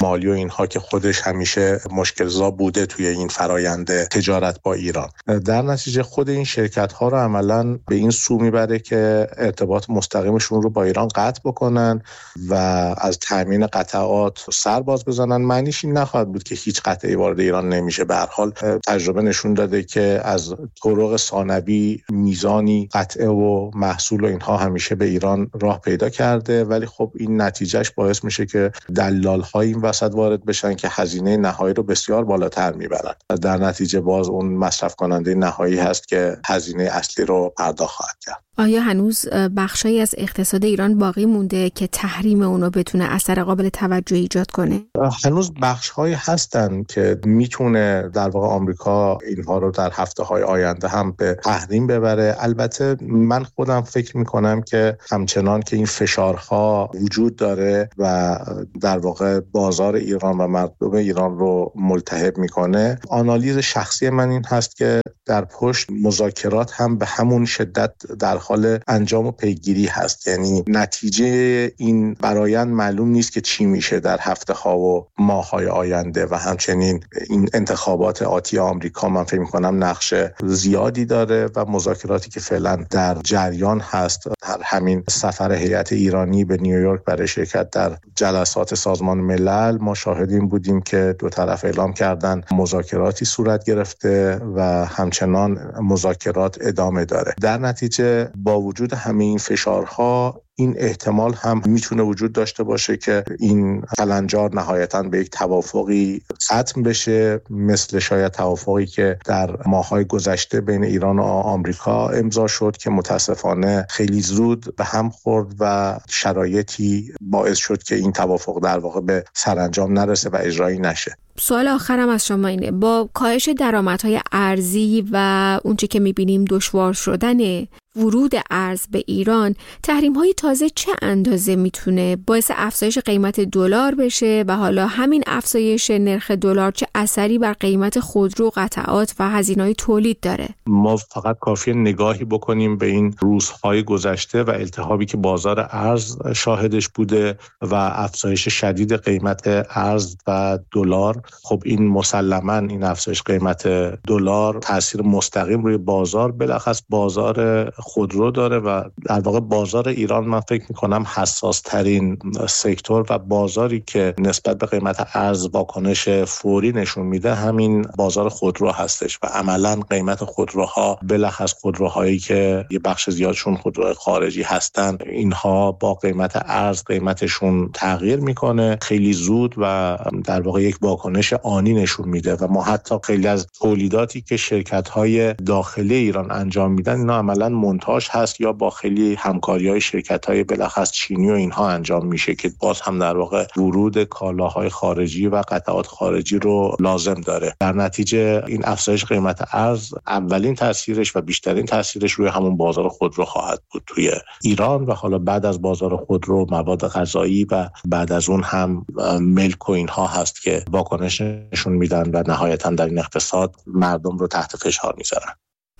مالی و اینها که خودش همیشه مشکل‌زا بوده توی این فرایند تجارت با ایران. در نتیجه خود این شرکت‌ها رو عملاً به این سو میبره که ارتباط مستقیمشون رو با ایران قطع بکنن و از تامین قطعات سر باز بزنن. معنیش این نخواهد بود که هیچ قطعی وارد ایران نمیشه. به هر حال تجربه نشون داده که از طرق ثانوی میزانی قطعه و محصول و اینها همیشه به ایران راه پیدا کرده، ولی خب این نتیجهش باعث میشه که دلال‌های این وسط وارد بشن که هزینه نهایی رو بسیار بالاتر میبرن. در نتیجه باز اون مصرف کننده نهایی هست که هزینه اصلی رو پرداخت خواهد کرد. آیا هنوز بخشایی از اقتصاد ایران باقی مونده که تحریم اونو بتونه اثر قابل توجه ایجاد کنه؟ هنوز بخش‌هایی هستن که میتونه در واقع آمریکا اینها رو در هفته‌های آینده هم به تحریم ببره. البته من خودم فکر میکنم که همچنان که این فشارها وجود داره و در واقع بازار ایران و مردم ایران رو ملتهب میکنه، آنالیز شخصی من این هست که در پشت مذاکرات هم به همون شدت در حال انجام و پیگیری هست. یعنی نتیجه این برآیند معلوم نیست که چی میشه در هفته ها و ماه های آینده و همچنین این انتخابات آتی آمریکا من فکر میکنم نقش زیادی داره و مذاکراتی که فعلا در جریان هست. همین سفر هیئت ایرانی به نیویورک برای شرکت در جلسات سازمان ملل ما شاهدیم بودیم که دو طرف اعلام کردن مذاکراتی صورت گرفته و همچنان مذاکرات ادامه داره. در نتیجه با وجود همه این فشارها این احتمال هم میتونه وجود داشته باشه که این کلنجار نهایتاً به یک توافقی ختم بشه، مثل شاید توافقی که در ماه‌های گذشته بین ایران و آمریکا امضا شد که متاسفانه خیلی زود به هم خورد و شرایطی باعث شد که این توافق در واقع به سرانجام نرسه و اجرایی نشه. سوال آخرم از شما اینه، با کاهش درآمدهای ارزی و اونچه که میبینیم دشوار شدن ورود ارز به ایران، تحریم‌های تازه چه اندازه میتونه باعث افزایش قیمت دلار بشه و حالا همین افزایش نرخ دلار چه اثری بر قیمت خودرو، قطعات و هزینه‌های تولید داره؟ ما فقط کافیه نگاهی بکنیم به این روزهای گذشته و التهابی که بازار ارز شاهدش بوده و افزایش شدید قیمت ارز و دلار. خب این مسلماً این افزایش قیمت دلار تاثیر مستقیم روی بازار، بالاخص بازار خودرو داره و در واقع بازار ایران من فکر میکنم حساس ترین سکتور و بازاری که نسبت به قیمت ارز واکنش فوری نشون میده همین بازار خودرو هستش و عملا قیمت خودروها، بالاخص خودروهایی که یه بخش زیادشون خودروهای خارجی هستن، اینها با قیمت ارز قیمتشون تغییر میکنه خیلی زود و در واقع یک واکنش آنی نشون میده و ما حتی خیلی از تولیداتی که شرکت‌های داخلی ایران انجام میدن اینا عملاً مونتاژ هست یا با خیلی همکاری‌های شرکت‌های بالاخص چینی و اینها انجام میشه که باز هم در واقع ورود کالاهای خارجی و قطعات خارجی رو لازم داره. در نتیجه این افزایش قیمت ارز اولین تاثیرش و بیشترین تاثیرش روی همون بازار خودرو خواهد بود توی ایران و حالا بعد از بازار خودرو مواد غذایی و بعد از اون هم ملک و اینها هست که واکنش نشون میدن و نهایتاً در این اقتصاد مردم رو تحت فشار میذارن.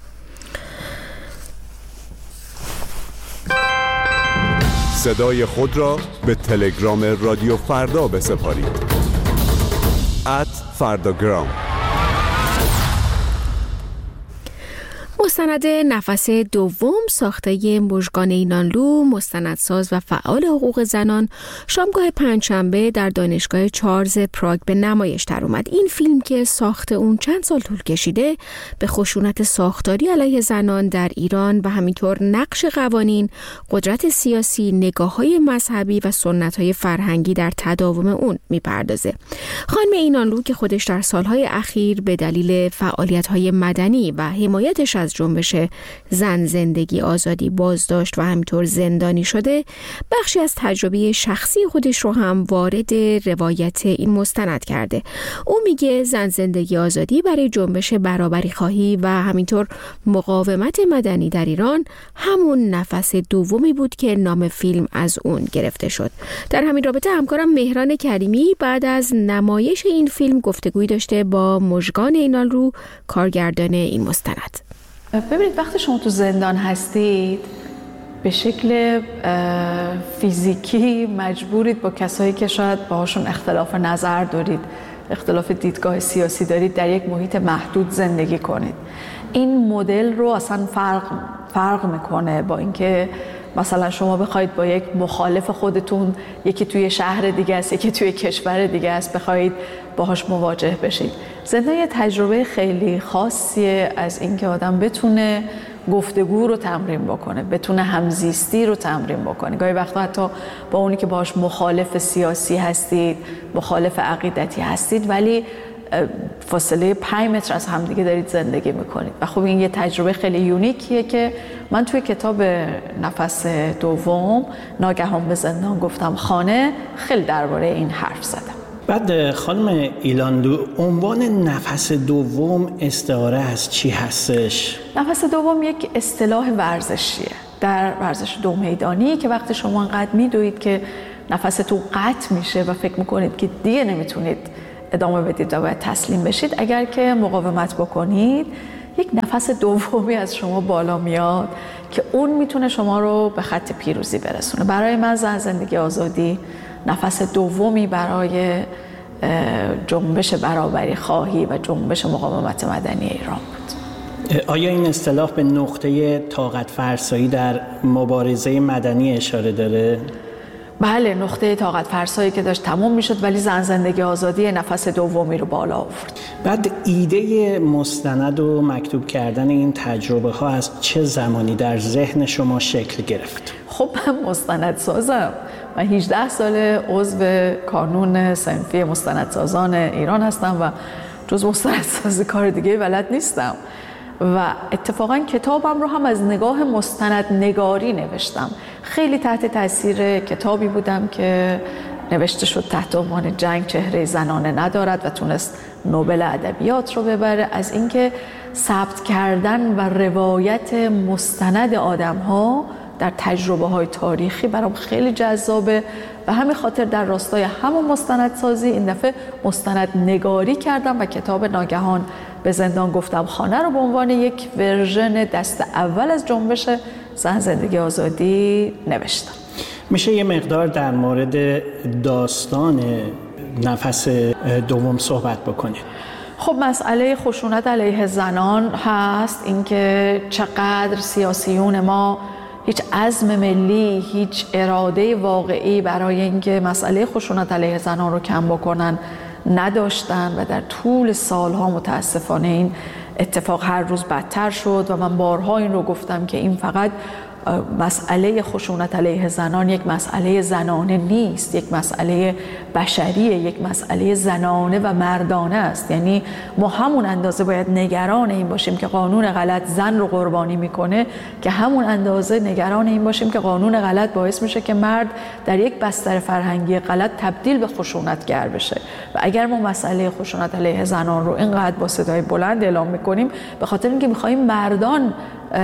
صدای خود را به تلگرام رادیو فردا بسپارید. ات فرداگرام. مستند نفس دوم ساخته مژگان اینانلو، مستندساز و فعال حقوق زنان، شامگاه پنجشنبه در دانشگاه چارلز پراگ به نمایش در اومد. این فیلم که ساخت اون چند سال طول کشیده به خشونت ساختاری علیه زنان در ایران و همینطور نقش قوانین، قدرت سیاسی، نگاه‌های مذهبی و سنت‌های فرهنگی در تداوم اون میپردازه. خانم اینانلو که خودش در سالهای اخیر به دلیل فعالیت‌های مدنی و حمایتش از جنبش زن زندگی آزادی بازداشت و همینطور زندانی شده، بخشی از تجربه شخصی خودش رو هم وارد روایت این مستند کرده. او میگه زن زندگی آزادی برای جنبش برابری خواهی و همینطور مقاومت مدنی در ایران همون نفس دومی بود که نام فیلم از اون گرفته شد. در همین رابطه همکارم مهران کریمی بعد از نمایش این فیلم گفتگویی داشته با مژگان اینانلو، کارگردان این مستند. ببینید وقتی شما تو زندان هستید به شکل فیزیکی مجبورید با کسایی که شاید باهاشون اختلاف نظر دارید، اختلاف دیدگاه سیاسی دارید، در یک محیط محدود زندگی کنید. این مدل رو اصلا فرق فرق میکنه با اینکه مثلا شما بخواید با یک مخالف خودتون، یکی توی شهر دیگه است، یکی توی کشور دیگه است، بخواید باهاش مواجه بشید. زندان یه تجربه خیلی خاصیه از اینکه آدم بتونه گفتگو رو تمرین بکنه، بتونه همزیستی رو تمرین بکنه. گاهی وقتا حتی با اونی که باهاش مخالف سیاسی هستید، مخالف عقیدتی هستید، ولی فاصله پنج متر از همدیگه دارید زندگی میکنید. و خب این یه تجربه خیلی یونیکیه که من توی کتاب نفس دوم ناگهان به زندان گفتم خانه خیلی درباره این حرف زدم. بعد خانم ایلاندو، عنوان نفس دوم استعاره از چی هستش؟ نفس دوم یک اصطلاح ورزشیه در ورزش دو میدانی که وقتی شما انقدر میدوید که نفستون قطع میشه و فکر میکنید که دیگه نمیتونید ادامه بدید و باید تسلیم بشید، اگر که مقاومت بکنید یک نفس دومی از شما بالا میاد که اون میتونه شما رو به خط پیروزی برسونه. برای من زن زندگی آزادی نفس دومی برای جنبش برابری خواهی و جنبش مقاومت مدنی ایران بود. آیا این اصطلاح به نقطه طاقت فرسایی در مبارزه مدنی اشاره داره؟ بله، نقطه طاقت فرسایی که داشت تموم میشد، ولی زن زندگی آزادی نفس دومی رو بالا آورد. بعد ایده مستند و مکتوب کردن این تجربه ها از چه زمانی در ذهن شما شکل گرفت؟ خب من مستندسازم. من هجده سال عضو کانون صنفی مستندسازان ایران هستم و جز مستندسازی کار دیگه بلد نیستم. و اتفاقا کتابم رو هم از نگاه مستند نگاری نوشتم. خیلی تحت تاثیر کتابی بودم که نوشته شد تحت عنوان جنگ چهره زنانه ندارد و تونست نوبل ادبیات رو ببره، از اینکه ثبت کردن و روایت مستند آدم‌ها در تجربه‌های تاریخی برام خیلی جذابه و همین خاطر در راستای همون مستندسازی این دفعه مستند نگاری کردم و کتاب ناگهان به زندان گفتم خانه رو به عنوان یک ورژن دست اول از جنبش زن زندگی آزادی نوشتم. میشه یه مقدار در مورد داستان نفس دوم صحبت بکنید؟ خب مسئله خشونت علیه زنان هست، اینکه چقدر سیاسیون ما هیچ عزم ملی، هیچ اراده واقعی برای اینکه مسئله خشونت علیه زنان رو کم بکنن نداشتن و در طول سالها متاسفانه این اتفاق هر روز بدتر شد. و من بارها این رو گفتم که این فقط مسئله خشونت علیه زنان یک مسئله زنانه نیست، یک مسئله بشریه، یک مسئله زنانه و مردانه است. یعنی ما همون اندازه باید نگران این باشیم که قانون غلط زن رو قربانی میکنه که همون اندازه نگران این باشیم که قانون غلط باعث میشه که مرد در یک بستر فرهنگی غلط تبدیل به خشونتگر بشه. و اگر ما مسئله خشونت علیه زنان رو اینقدر با صدای بلند اعلام میکنیم به خاطر اینکه میخوایم مردان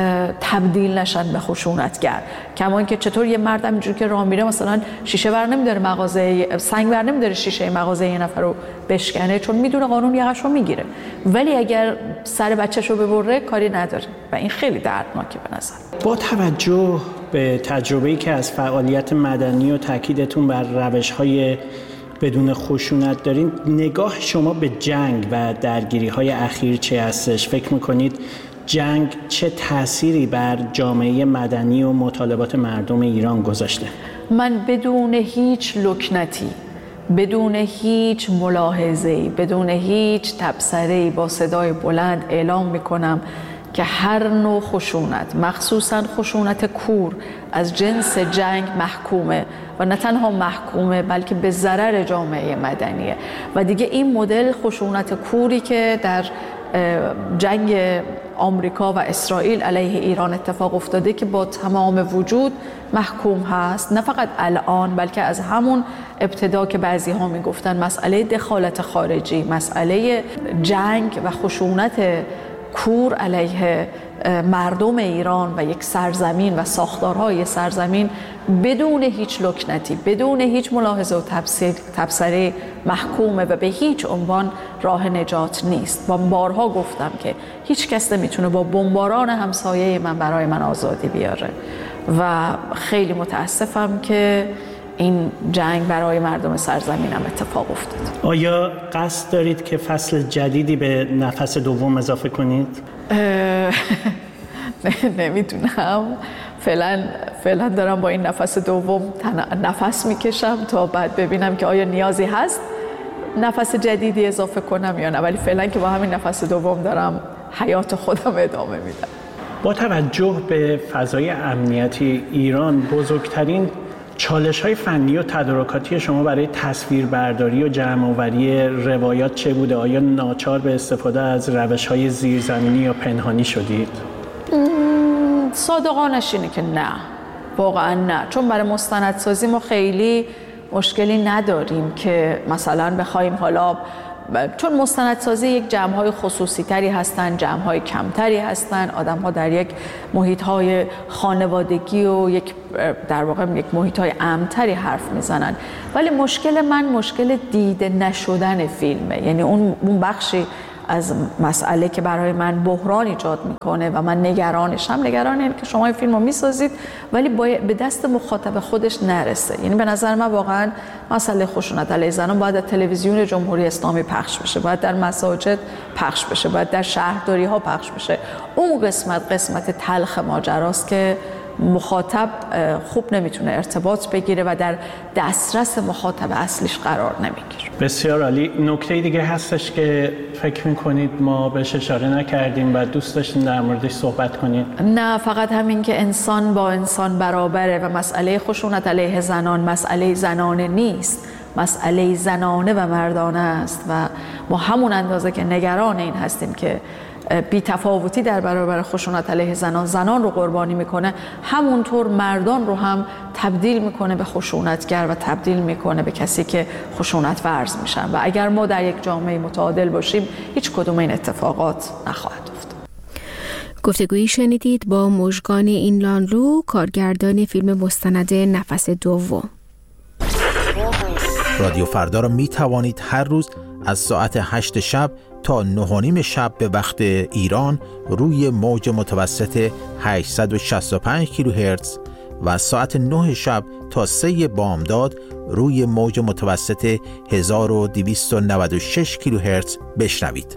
تبدیل نشن به خشونتگر، کما اینکه چطور یه مرد همینجوری که راه میره مثلا شیشه ور نمیداره مغازه سنگ ور نمیداره شیشه مغازه یه نفر رو بشکنه چون میدونه قانون یقش رو میگیره، ولی اگر سر بچه‌شو ببره کاری نداره و این خیلی دردناکه به نظر. با توجه به تجربه‌ای که از فعالیت مدنی و تاکیدتون بر روش‌های بدون خشونت دارین، نگاه شما به جنگ و درگیری‌های اخیر چه هستش؟ فکر می‌کنید جنگ چه تأثیری بر جامعه مدنی و مطالبات مردم ایران گذاشته؟ من بدون هیچ لکنتی، بدون هیچ ملاحظه‌ای، بدون هیچ تبصره‌ای با صدای بلند اعلام میکنم که هر نوع خشونت، مخصوصاً خشونت کور، از جنس جنگ محکومه و نه تنها محکومه بلکه به ضرر جامعه مدنیه. و دیگه این مدل خشونت کوری که در جنگ آمریکا و اسرائیل علیه ایران اتفاق افتاده که با تمام وجود محکوم هست، نه فقط الان بلکه از همون ابتدا که بعضی ها می گفتن مسئله دخالت خارجی، مسئله جنگ و خشونت کور علیه مردم ایران و یک سرزمین و ساختارهای سرزمین بدون هیچ لکنتی، بدون هیچ ملاحظه و تبصره محکومه و به هیچ عنوان راه نجات نیست. با بارها گفتم که هیچ کس نمیتونه با بمباران همسایه من برای من آزادی بیاره و خیلی متاسفم که این جنگ برای مردم سرزمینم اتفاق افتاد. آیا قصد دارید که فصل جدیدی به نفس دوم اضافه کنید؟ نمیدونم. فعلا فعلا دارم با این نفس دوم نفس میکشم تا بعد ببینم که آیا نیازی هست نفس جدیدی اضافه کنم یا نه، ولی فعلا که با همین نفس دوم دارم حیات خودم ادامه میدم. با توجه به فضای امنیتی ایران، بزرگترین چالش‌های فنی و تدارکاتی شما برای تصویربرداری و جمع‌آوری روایات چه بوده؟ آیا ناچار به استفاده از روش‌های زیرزمینی یا پنهانی شدید؟ صادقانش اینه که نه، واقعا نه، چون برای مستندسازی ما خیلی مشکلی نداریم که مثلا بخوایم حالا، چون مستندسازی یک جمع‌های خصوصی تری هستن، جمع‌های کمتری هستن، آدم‌ها در یک محیط‌های خانوادگی و یک در واقع یک محیط‌های امن‌تری حرف میزنن. ولی مشکل من مشکل دیده نشدن فیلمه، یعنی اون اون بخشی از مسئله که برای من بحران ایجاد میکنه و من نگرانشم. نگران اینه که شما این فیلم رو میسازید ولی به دست مخاطب خودش نرسه. یعنی به نظر من واقعا مسئله خشونت علیه زنان باید در تلویزیون جمهوری اسلامی پخش بشه، باید در مساجد پخش بشه، باید در شهرداری ها پخش بشه. اون قسمت قسمت تلخ ماجراست که مخاطب خوب نمیتونه ارتباط بگیره و در دسترس مخاطب اصلیش قرار نمیگیره. بسیار عالی. نکته دیگه هستش که فکر میکنید ما بهش اشاره نکردیم و دوست داشتیم در موردش صحبت کنید؟ نه، فقط همین که انسان با انسان برابره و مسئله خشونت علیه زنان مسئله زنانه نیست، مسئله زنانه و مردانه است و ما همون اندازه که نگران این هستیم که بی تفاوتی در برابر خشونت علیه زنان زنان رو قربانی میکنه، همونطور مردان رو هم تبدیل میکنه به خشونتگر و تبدیل میکنه به کسی که خشونت ورز میشن. و اگر ما در یک جامعه متعادل باشیم هیچ کدوم این اتفاقات نخواهد افتاد. گفتگویی شنیدید با مژگان اینلانلو، کارگردان فیلم مستند نفس دوم. رادیو فردا را می توانید هر روز از ساعت هشت شب تا نه و نیم شب به وقت ایران روی موج متوسط هشتصد و شصت و پنج کیلوهرتز و ساعت نه شب تا سه بامداد روی موج متوسط هزار و دویست و نود و شش کیلوهرتز بشنوید.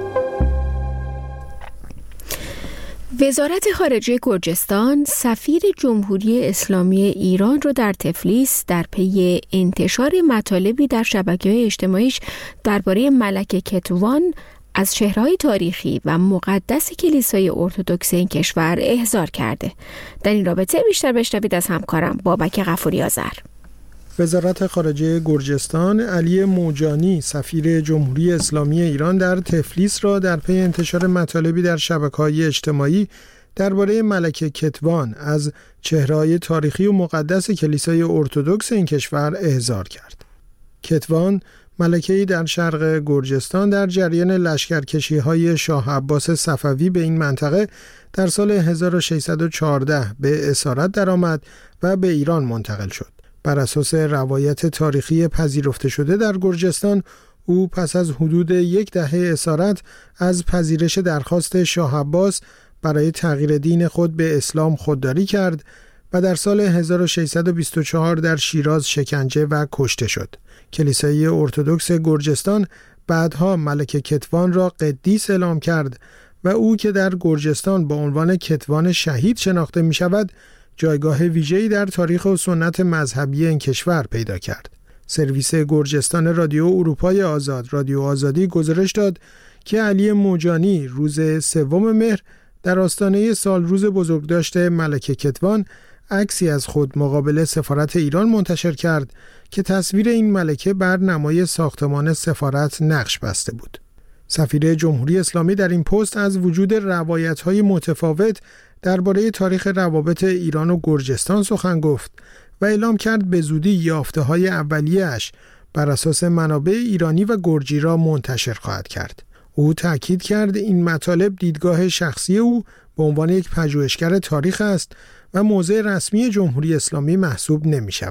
وزارت خارجه گرجستان سفیر جمهوری اسلامی ایران را در تفلیس در پی انتشار مطالبی در شبکه‌های اجتماعیش درباره ملک کتوان از چهره‌های تاریخی و مقدس کلیسای ارتدوکس این کشور احضار کرده. در این رابطه بیشتر بشنوید از همکارم بابک غفوری آذر. وزارت خارجه گرجستان علی موجانی سفیر جمهوری اسلامی ایران در تفلیس را در پی انتشار مطالبی در شبکه‌های اجتماعی درباره ملک کتوان از چهره‌های تاریخی و مقدس کلیسای ارتدوکس این کشور احضار کرد. کتوان ملکه‌ای در شرق گرجستان در جریان لشکرکشی‌های شاه عباس صفوی به این منطقه در سال هزار و ششصد و چهارده به اسارت درآمد و به ایران منتقل شد. بر اساس روایت تاریخی پذیرفته شده در گرجستان، او پس از حدود یک دهه اسارت از پذیرش درخواست شاه عباس برای تغییر دین خود به اسلام خودداری کرد و در سال هزار و ششصد و بیست و چهار در شیراز شکنجه و کشته شد. کلیسای ارتدوکس گرجستان بعدها ملک کتوان را قدیس اعلام کرد و او که در گرجستان با عنوان کتوان شهید شناخته می شود، جایگاه ویژه‌ای در تاریخ و سنت مذهبی این کشور پیدا کرد. سرویس گرجستان رادیو اروپای آزاد، رادیو آزادی گزارش داد که علی موجانی روز سوم مهر در آستانه سالروز بزرگداشت ملک کتوان عکسی از خود مقابل سفارت ایران منتشر کرد که تصویر این ملکه بر نمای ساختمان سفارت نقش بسته بود. سفیر جمهوری اسلامی در این پست از وجود روایت‌های متفاوت درباره تاریخ روابط ایران و گرجستان سخن گفت و اعلام کرد به زودی یافته‌های اولیه‌اش بر اساس منابع ایرانی و گرجی را منتشر خواهد کرد. او تأکید کرد این مطالب دیدگاه شخصی او به عنوان یک پژوهشگر تاریخ است و موضع رسمی جمهوری اسلامی محسوب نمی شود.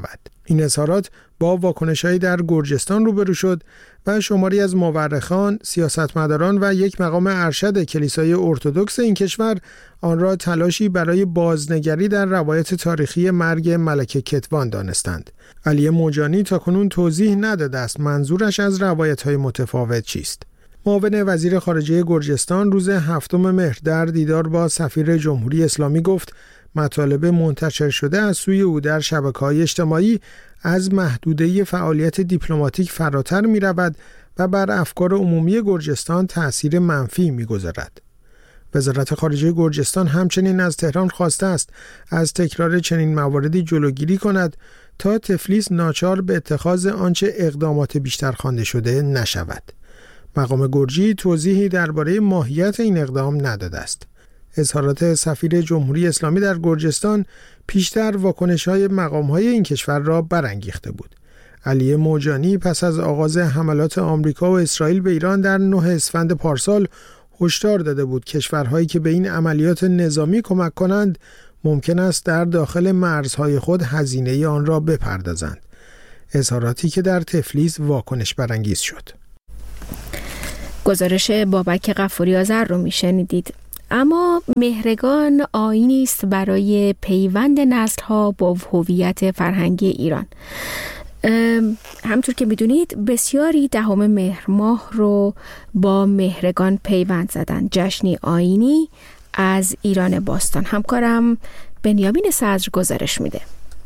این اظهارات با واکنش‌هایی در گرجستان روبرو شد و شماری از مورخان، سیاستمداران و یک مقام ارشد کلیسای ارتدوکس این کشور آن را تلاشی برای بازنگری در روایت تاریخی مرگ ملکه کتوان دانستند. علی موجانی تاکنون توضیح نداده است منظورش از روایت‌های متفاوت چیست. معاون وزیر خارجه گرجستان روز هفتم مهر در دیدار با سفیر جمهوری اسلامی گفت مطالب منتشر شده از سوی او در شبکه‌های اجتماعی از محدوده فعالیت دیپلماتیک فراتر می‌رود و بر افکار عمومی گرجستان تأثیر منفی می‌گذارد. وزارت خارجه گرجستان همچنین از تهران خواسته است از تکرار چنین مواردی جلوگیری کند تا تفلیس ناچار به اتخاذ آنچه اقدامات بیشتر خوانده شده نشود. مقام گرجی توضیحی درباره ماهیت این اقدام نداده است. اظهارات سفیر جمهوری اسلامی در گرجستان پیشتر واکنش‌های مقام‌های این کشور را برانگیخته بود. علی موجانی پس از آغاز حملات آمریکا و اسرائیل به ایران در نه اسفند پارسال هشدار داده بود کشورهایی که به این عملیات نظامی کمک کنند ممکن است در داخل مرزهای خود هزینه آن را بپردازند. اظهاراتی که در تفلیس واکنش برانگیز شد. گزارش بابک غفوری آذر رو میشنیدید. اما مهرگان آیینی است برای پیوند نسل‌ها با هویت فرهنگی ایران. همطور که میدونید بسیاری دهم مهر ماه رو با مهرگان پیوند زدن. جشنی آیینی از ایران باستان. همکارم بنیامین صدر گزارش میده.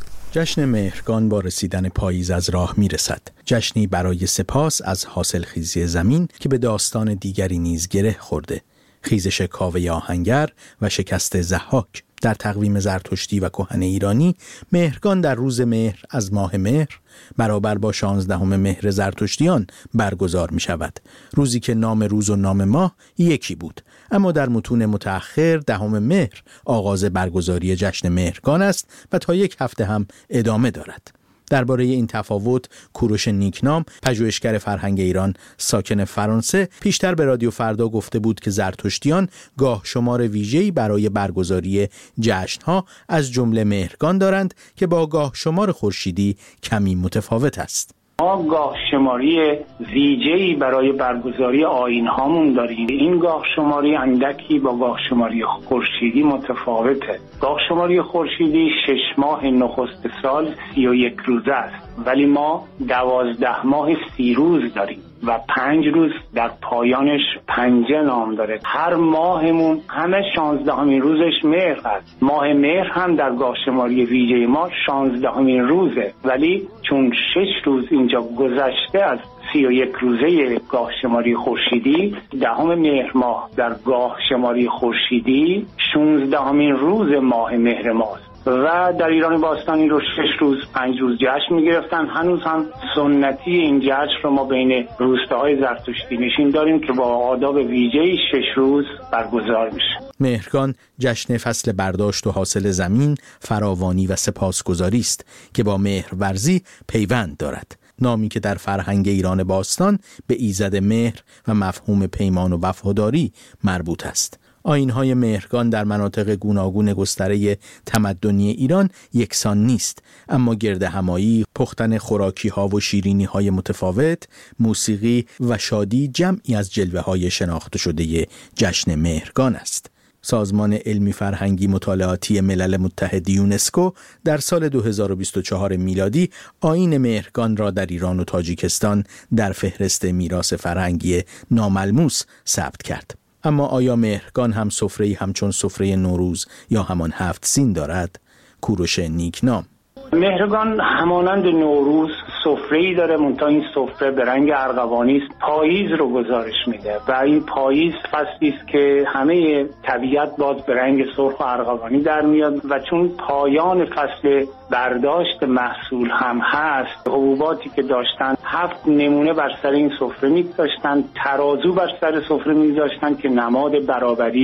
جشن مهرگان با رسیدن پاییز از راه میرسد. جشنی برای سپاس از حاصلخیزی زمین که به داستان دیگری نیز گره خورده. خیزش کاوه آهنگر و شکست ضحاک. در تقویم زرتشتی و کهن ایرانی مهرگان در روز مهر از ماه مهر برابر با شانزدهم مهر زرتشتیان برگزار می شود. روزی که نام روز و نام ماه یکی بود، اما در متون متأخر دهم مهر آغاز برگزاری جشن مهرگان است و تا یک هفته هم ادامه دارد. درباره این تفاوت کوروش نیکنام، پژوهشگر فرهنگ ایران ساکن فرانسه، پیشتر به رادیو فردا گفته بود که زرتشتیان گاه شمار ویژه‌ای برای برگزاری جشن‌ها از جمله مهرگان دارند که با گاه شمار خورشیدی کمی متفاوت است. ما گاه شماری ویژه‌ای برای برگزاری آیین‌هامون داریم. این گاه شماری اندکی با گاه شماری خورشیدی متفاوته. گاه شماری خورشیدی شش ماه نخست سال سی و یک روزه است، ولی ما دوازده ماه سی روز داریم و پنج روز در پایانش پنجه نام داره. هر ماهمون همه شانزدهمین روزش مهر است. ماه مهر هم در گاه شماری ویژه ما شانزدهمین روزه، ولی چون شش روز اینجا گذشته از سی و یک روزه گاه شماری خورشیدی، دهم مهر ماه در گاه شماری خورشیدی شانزدهمین روز ماه مهر ماست و در ایران باستانی رو شش روز پنج روز جشن می‌گرفتن. هنوز هم سنتی این جشن رو ما بین روستاهای زرتشتی نشین داریم که با آداب ویژه‌ای شش روز برگزار میشه. مهرگان جشن فصل برداشت و حاصل زمین، فراوانی و سپاسگزاری است که با مهرورزی پیوند دارد. نامی که در فرهنگ ایران باستان به ایزد مهر و مفهوم پیمان و وفاداری مربوط است. آیین‌های مهرگان در مناطق گوناگون گستره تمدنی ایران یکسان نیست، اما گرد همایی، پختن خوراکی‌ها و شیرینی‌های متفاوت، موسیقی و شادی جمعی از جلوه‌های شناخته شده جشن مهرگان است. سازمان علمی فرهنگی مطالعاتی ملل متحد یونسکو در سال دو هزار و بیست و چهار میلادی آیین مهرگان را در ایران و تاجیکستان در فهرست میراث فرهنگی ناملموس ثبت کرد. اما آیا مهرگان هم سفره‌ای همچون سفره نوروز یا همان هفت سین دارد؟ کوروش نیکنام: مهرگان همانند نوروز سفره‌ای داره، منتها این سفره به رنگ ارغوانی است. پاییز رو گزارش میده و این پاییز فصلی است که همه طبیعت باز به رنگ سرخ و ارغوانی در میاد و چون پایان فصل برداشت محصول هم هست، حبوباتی که داشتن هفت نمونه بر سر این سفره می‌گذاشتن، ترازو بر سر سفره می‌گذاشتن که نماد برابری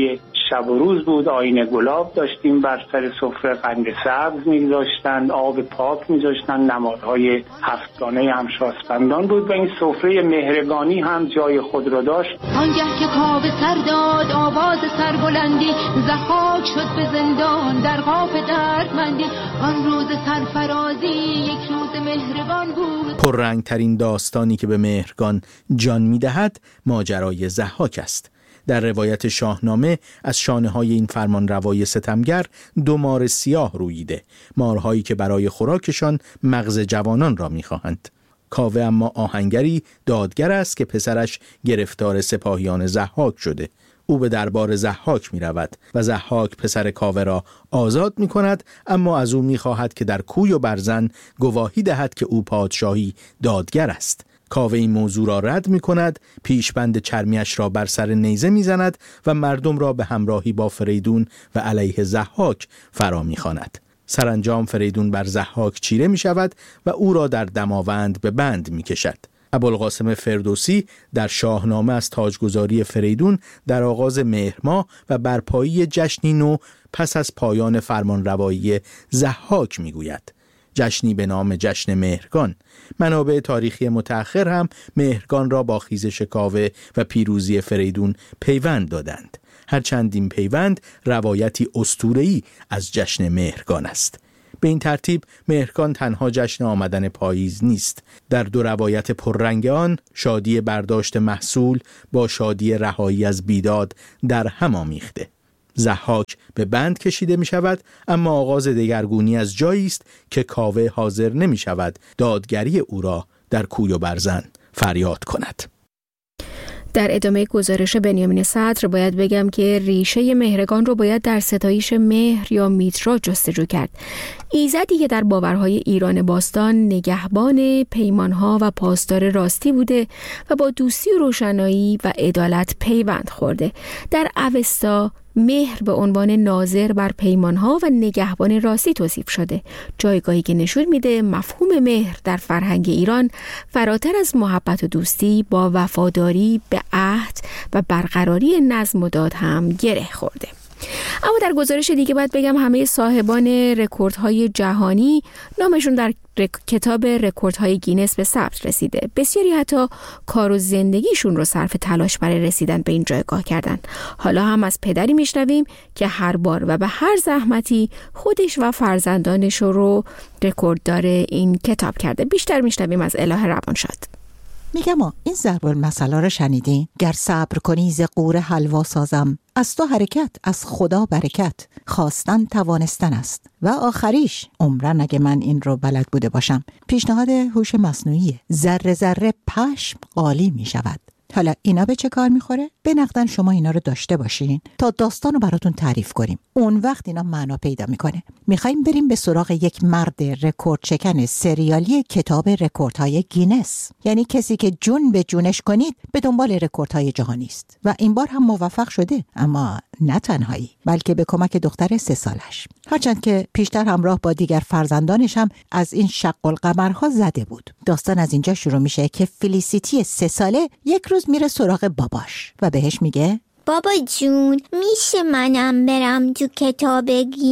شب و روز بود. آینه گلاب داشتیم بر سر سفره، قند سبز می‌گذاشتند، آب پاک می‌ذاشتند، نمادهای هفتگانه هم شاسپندان بود و این سفره مهرگانی هم جای خود را داشت. آنگه که کاوه سر داد آواز سربلندی، ضحاک شد به زندان در قاف دردمندی. آن روز سرفرازی یک روز مهرگان بود. پررنگترین داستانی که به مهرگان جان می‌دهد ماجرای ضحاک است. در روایت شاهنامه از شانه‌های این فرمانروای ستمگر دو مار سیاه روییده، مارهایی که برای خوراکشان مغز جوانان را می‌خواهند. کاوه اما آهنگری دادگر است که پسرش گرفتار سپاهیان ضحاک شده. او به دربار ضحاک می رود و ضحاک پسر کاوه را آزاد می کند، اما از او می خواهد که در کوی و برزن گواهی دهد که او پادشاهی دادگر است. کاوه این موضوع را رد می کند، پیشبند چرمیش را بر سر نیزه می زند و مردم را به همراهی با فریدون و علیه ضحاک فرا می خواند. سرانجام فریدون بر ضحاک چیره می شود و او را در دماوند به بند می کشد. ابوالقاسم فردوسی در شاهنامه از تاجگذاری فریدون در آغاز مهر ماه و برپایی جشنی نو پس از پایان فرمانروایی ضحاک میگوید. جشنی به نام جشن مهرگان. منابع تاریخی متأخر هم مهرگان را با خیزش کاوه و پیروزی فریدون پیوند دادند. هرچند این پیوند روایتی اسطوره‌ای از جشن مهرگان است. به این ترتیب مهرگان تنها جشن آمدن پاییز نیست. در دو روایت پررنگ آن شادی برداشت محصول با شادی رهایی از بیداد در هم آمیخته. ضحاک به بند کشیده می شود، اما آغاز دگرگونی از جایی است که کاوه حاضر نمی شود دادگری او را در کوی و برزن فریاد کند. در ادامه گزارش بنیامین صدر باید بگم که ریشه مهرگان رو باید در ستایش مهر یا میترا جستجو کرد. ایزدی که در باورهای ایران باستان نگهبان پیمانها و پاسدار راستی بوده و با دوستی و روشنایی و عدالت پیوند خورده. در اوستا مهر به عنوان ناظر بر پیمانها و نگهبان راستی توصیف شده، جایگاهی که نشون میده مفهوم مهر در فرهنگ ایران فراتر از محبت و دوستی با وفاداری به عهد و برقراری نظم و داد هم گره خورده. اما در گزارش دیگه باید بگم همه صاحبان رکوردهای جهانی نامشون در رک... کتاب رکوردهای گینس به ثبت رسیده. بسیاری حتی کار و زندگیشون رو صرف تلاش برای رسیدن به این جایگاه کردن. حالا هم از پدری میشنویم که هر بار و به هر زحمتی خودش و فرزندانش رو رکورددار این کتاب کرده. بیشتر میشنویم از اله روانشاد. میگم آ این ضرب المثل رو شنیدین؟ گر صبر کنی ز قور حلوا سازم، از تو حرکت از خدا برکت، خواستن توانستن است و آخریش عمرن اگه من این رو بلد بوده باشم. پیشنهاد هوش مصنوعیه. ذره ذره پشم قالی میشود. حالا اینا به چه کار میخوره؟ به نقدن شما اینا رو داشته باشین تا داستان رو براتون تعریف کنیم. اون وقت اینا معنا پیدا میکنه. میخوایم بریم به سراغ یک مرد رکورد شکن سریالی کتاب رکوردهای گینس. یعنی کسی که جون به جونش کنید به دنبال رکوردهای جهانی است و این بار هم موفق شده، اما نه تنهایی بلکه به کمک دختر سه سالش. هرچند که پیشتر همراه با دیگر فرزندانش هم از این شق القمرها زده بود. داستان از اینجا شروع میشه که فلیسیتی سه ساله یک روز میره سراغ باباش و بهش میگه بابا جون میشه منم برم تو کتاب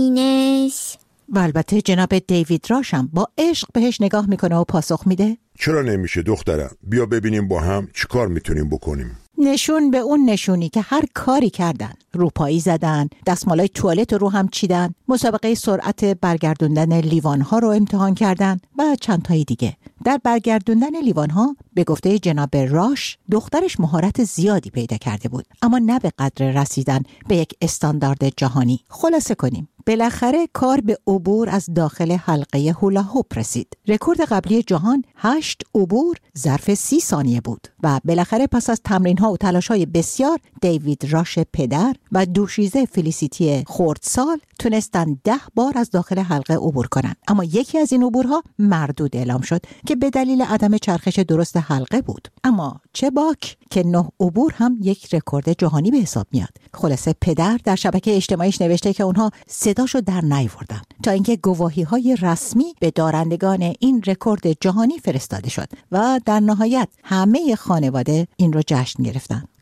گینس؟ و البته جناب دیوید راشم با عشق بهش نگاه میکنه و پاسخ میده چرا نمیشه دخترم؟ بیا ببینیم با هم چی کار میتونیم بکنیم. نشون به اون نشونی که هر کاری کردن، روپایی زدن، دستمالای توالت رو هم چیدن، مسابقه سرعت برگردوندن لیوانها رو امتحان کردن و چند تایی دیگه. در برگردوندن لیوانها به گفته جناب راش دخترش مهارت زیادی پیدا کرده بود، اما نه به قدر رسیدن به یک استاندارد جهانی. خلاصه کنیم بالاخره کار به عبور از داخل حلقه هولا هوپ رسید. رکورد قبلی جهان هشت عبور ظرف سی ثانیه بود و بالاخره پس از تمرین‌ها و تلاش‌های بسیار دیوید راش پدر و دوشیزه فلیسیتی خردسال تونستن ده بار از داخل حلقه عبور کنن. اما یکی از این عبورها مردود اعلام شد که به دلیل عدم چرخش درست حلقه بود. اما چه باک که نه عبور هم یک رکورد جهانی به حساب میاد. خلاصه پدر در شبکه اجتماعیش نوشته که اونها صداشو در نیاوردن تا اینکه گواهی‌های رسمی به دارندگان این رکورد جهانی فرستاده شد و در نهایت همه خانواده این رو جشن گرفتن.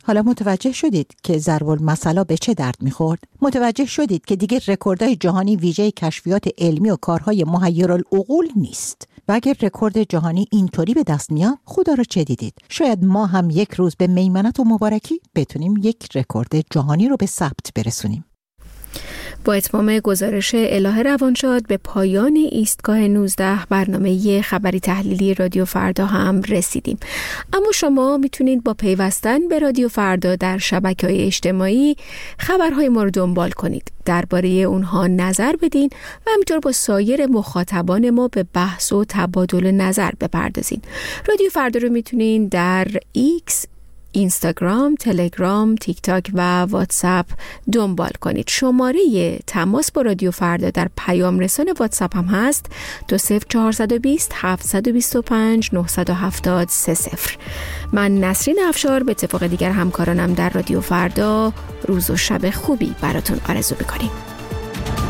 حالا متوجه شدید که ضرب المثل به چه درد میخورد؟ متوجه شدید که دیگه رکوردهای جهانی ویژه کشفیات علمی و کارهای محیرالعقول نیست. و اگر رکورد جهانی اینطوری به دست میاد، خدا رو چه دیدید؟ شاید ما هم یک روز به میمنت و مبارکی بتونیم یک رکورد جهانی رو به ثبت برسونیم. با اتمام گزارش اله روانشاد به پایان ایستگاه نوزده برنامه خبری تحلیلی رادیو فردا هم رسیدیم. اما شما میتونید با پیوستن به رادیو فردا در شبکه‌های اجتماعی خبرهای ما رو دنبال کنید، درباره اونها نظر بدین و همینطور با سایر مخاطبان ما به بحث و تبادل نظر بپردازین. رادیو فردا رو میتونین در ایکس، اینستاگرام، تلگرام، تیک تاک و واتساپ دنبال کنید. شماره تماس با رادیو فردا در پیام رسان واتساپ هم هست دو صفر چهارصد و بیست هفتصد و بیست و پنج نهصد و هفتاد سه صفر. من نسرین افشار به اتفاق دیگر همکارانم در رادیو فردا روز و شب خوبی براتون آرزو می‌کنیم.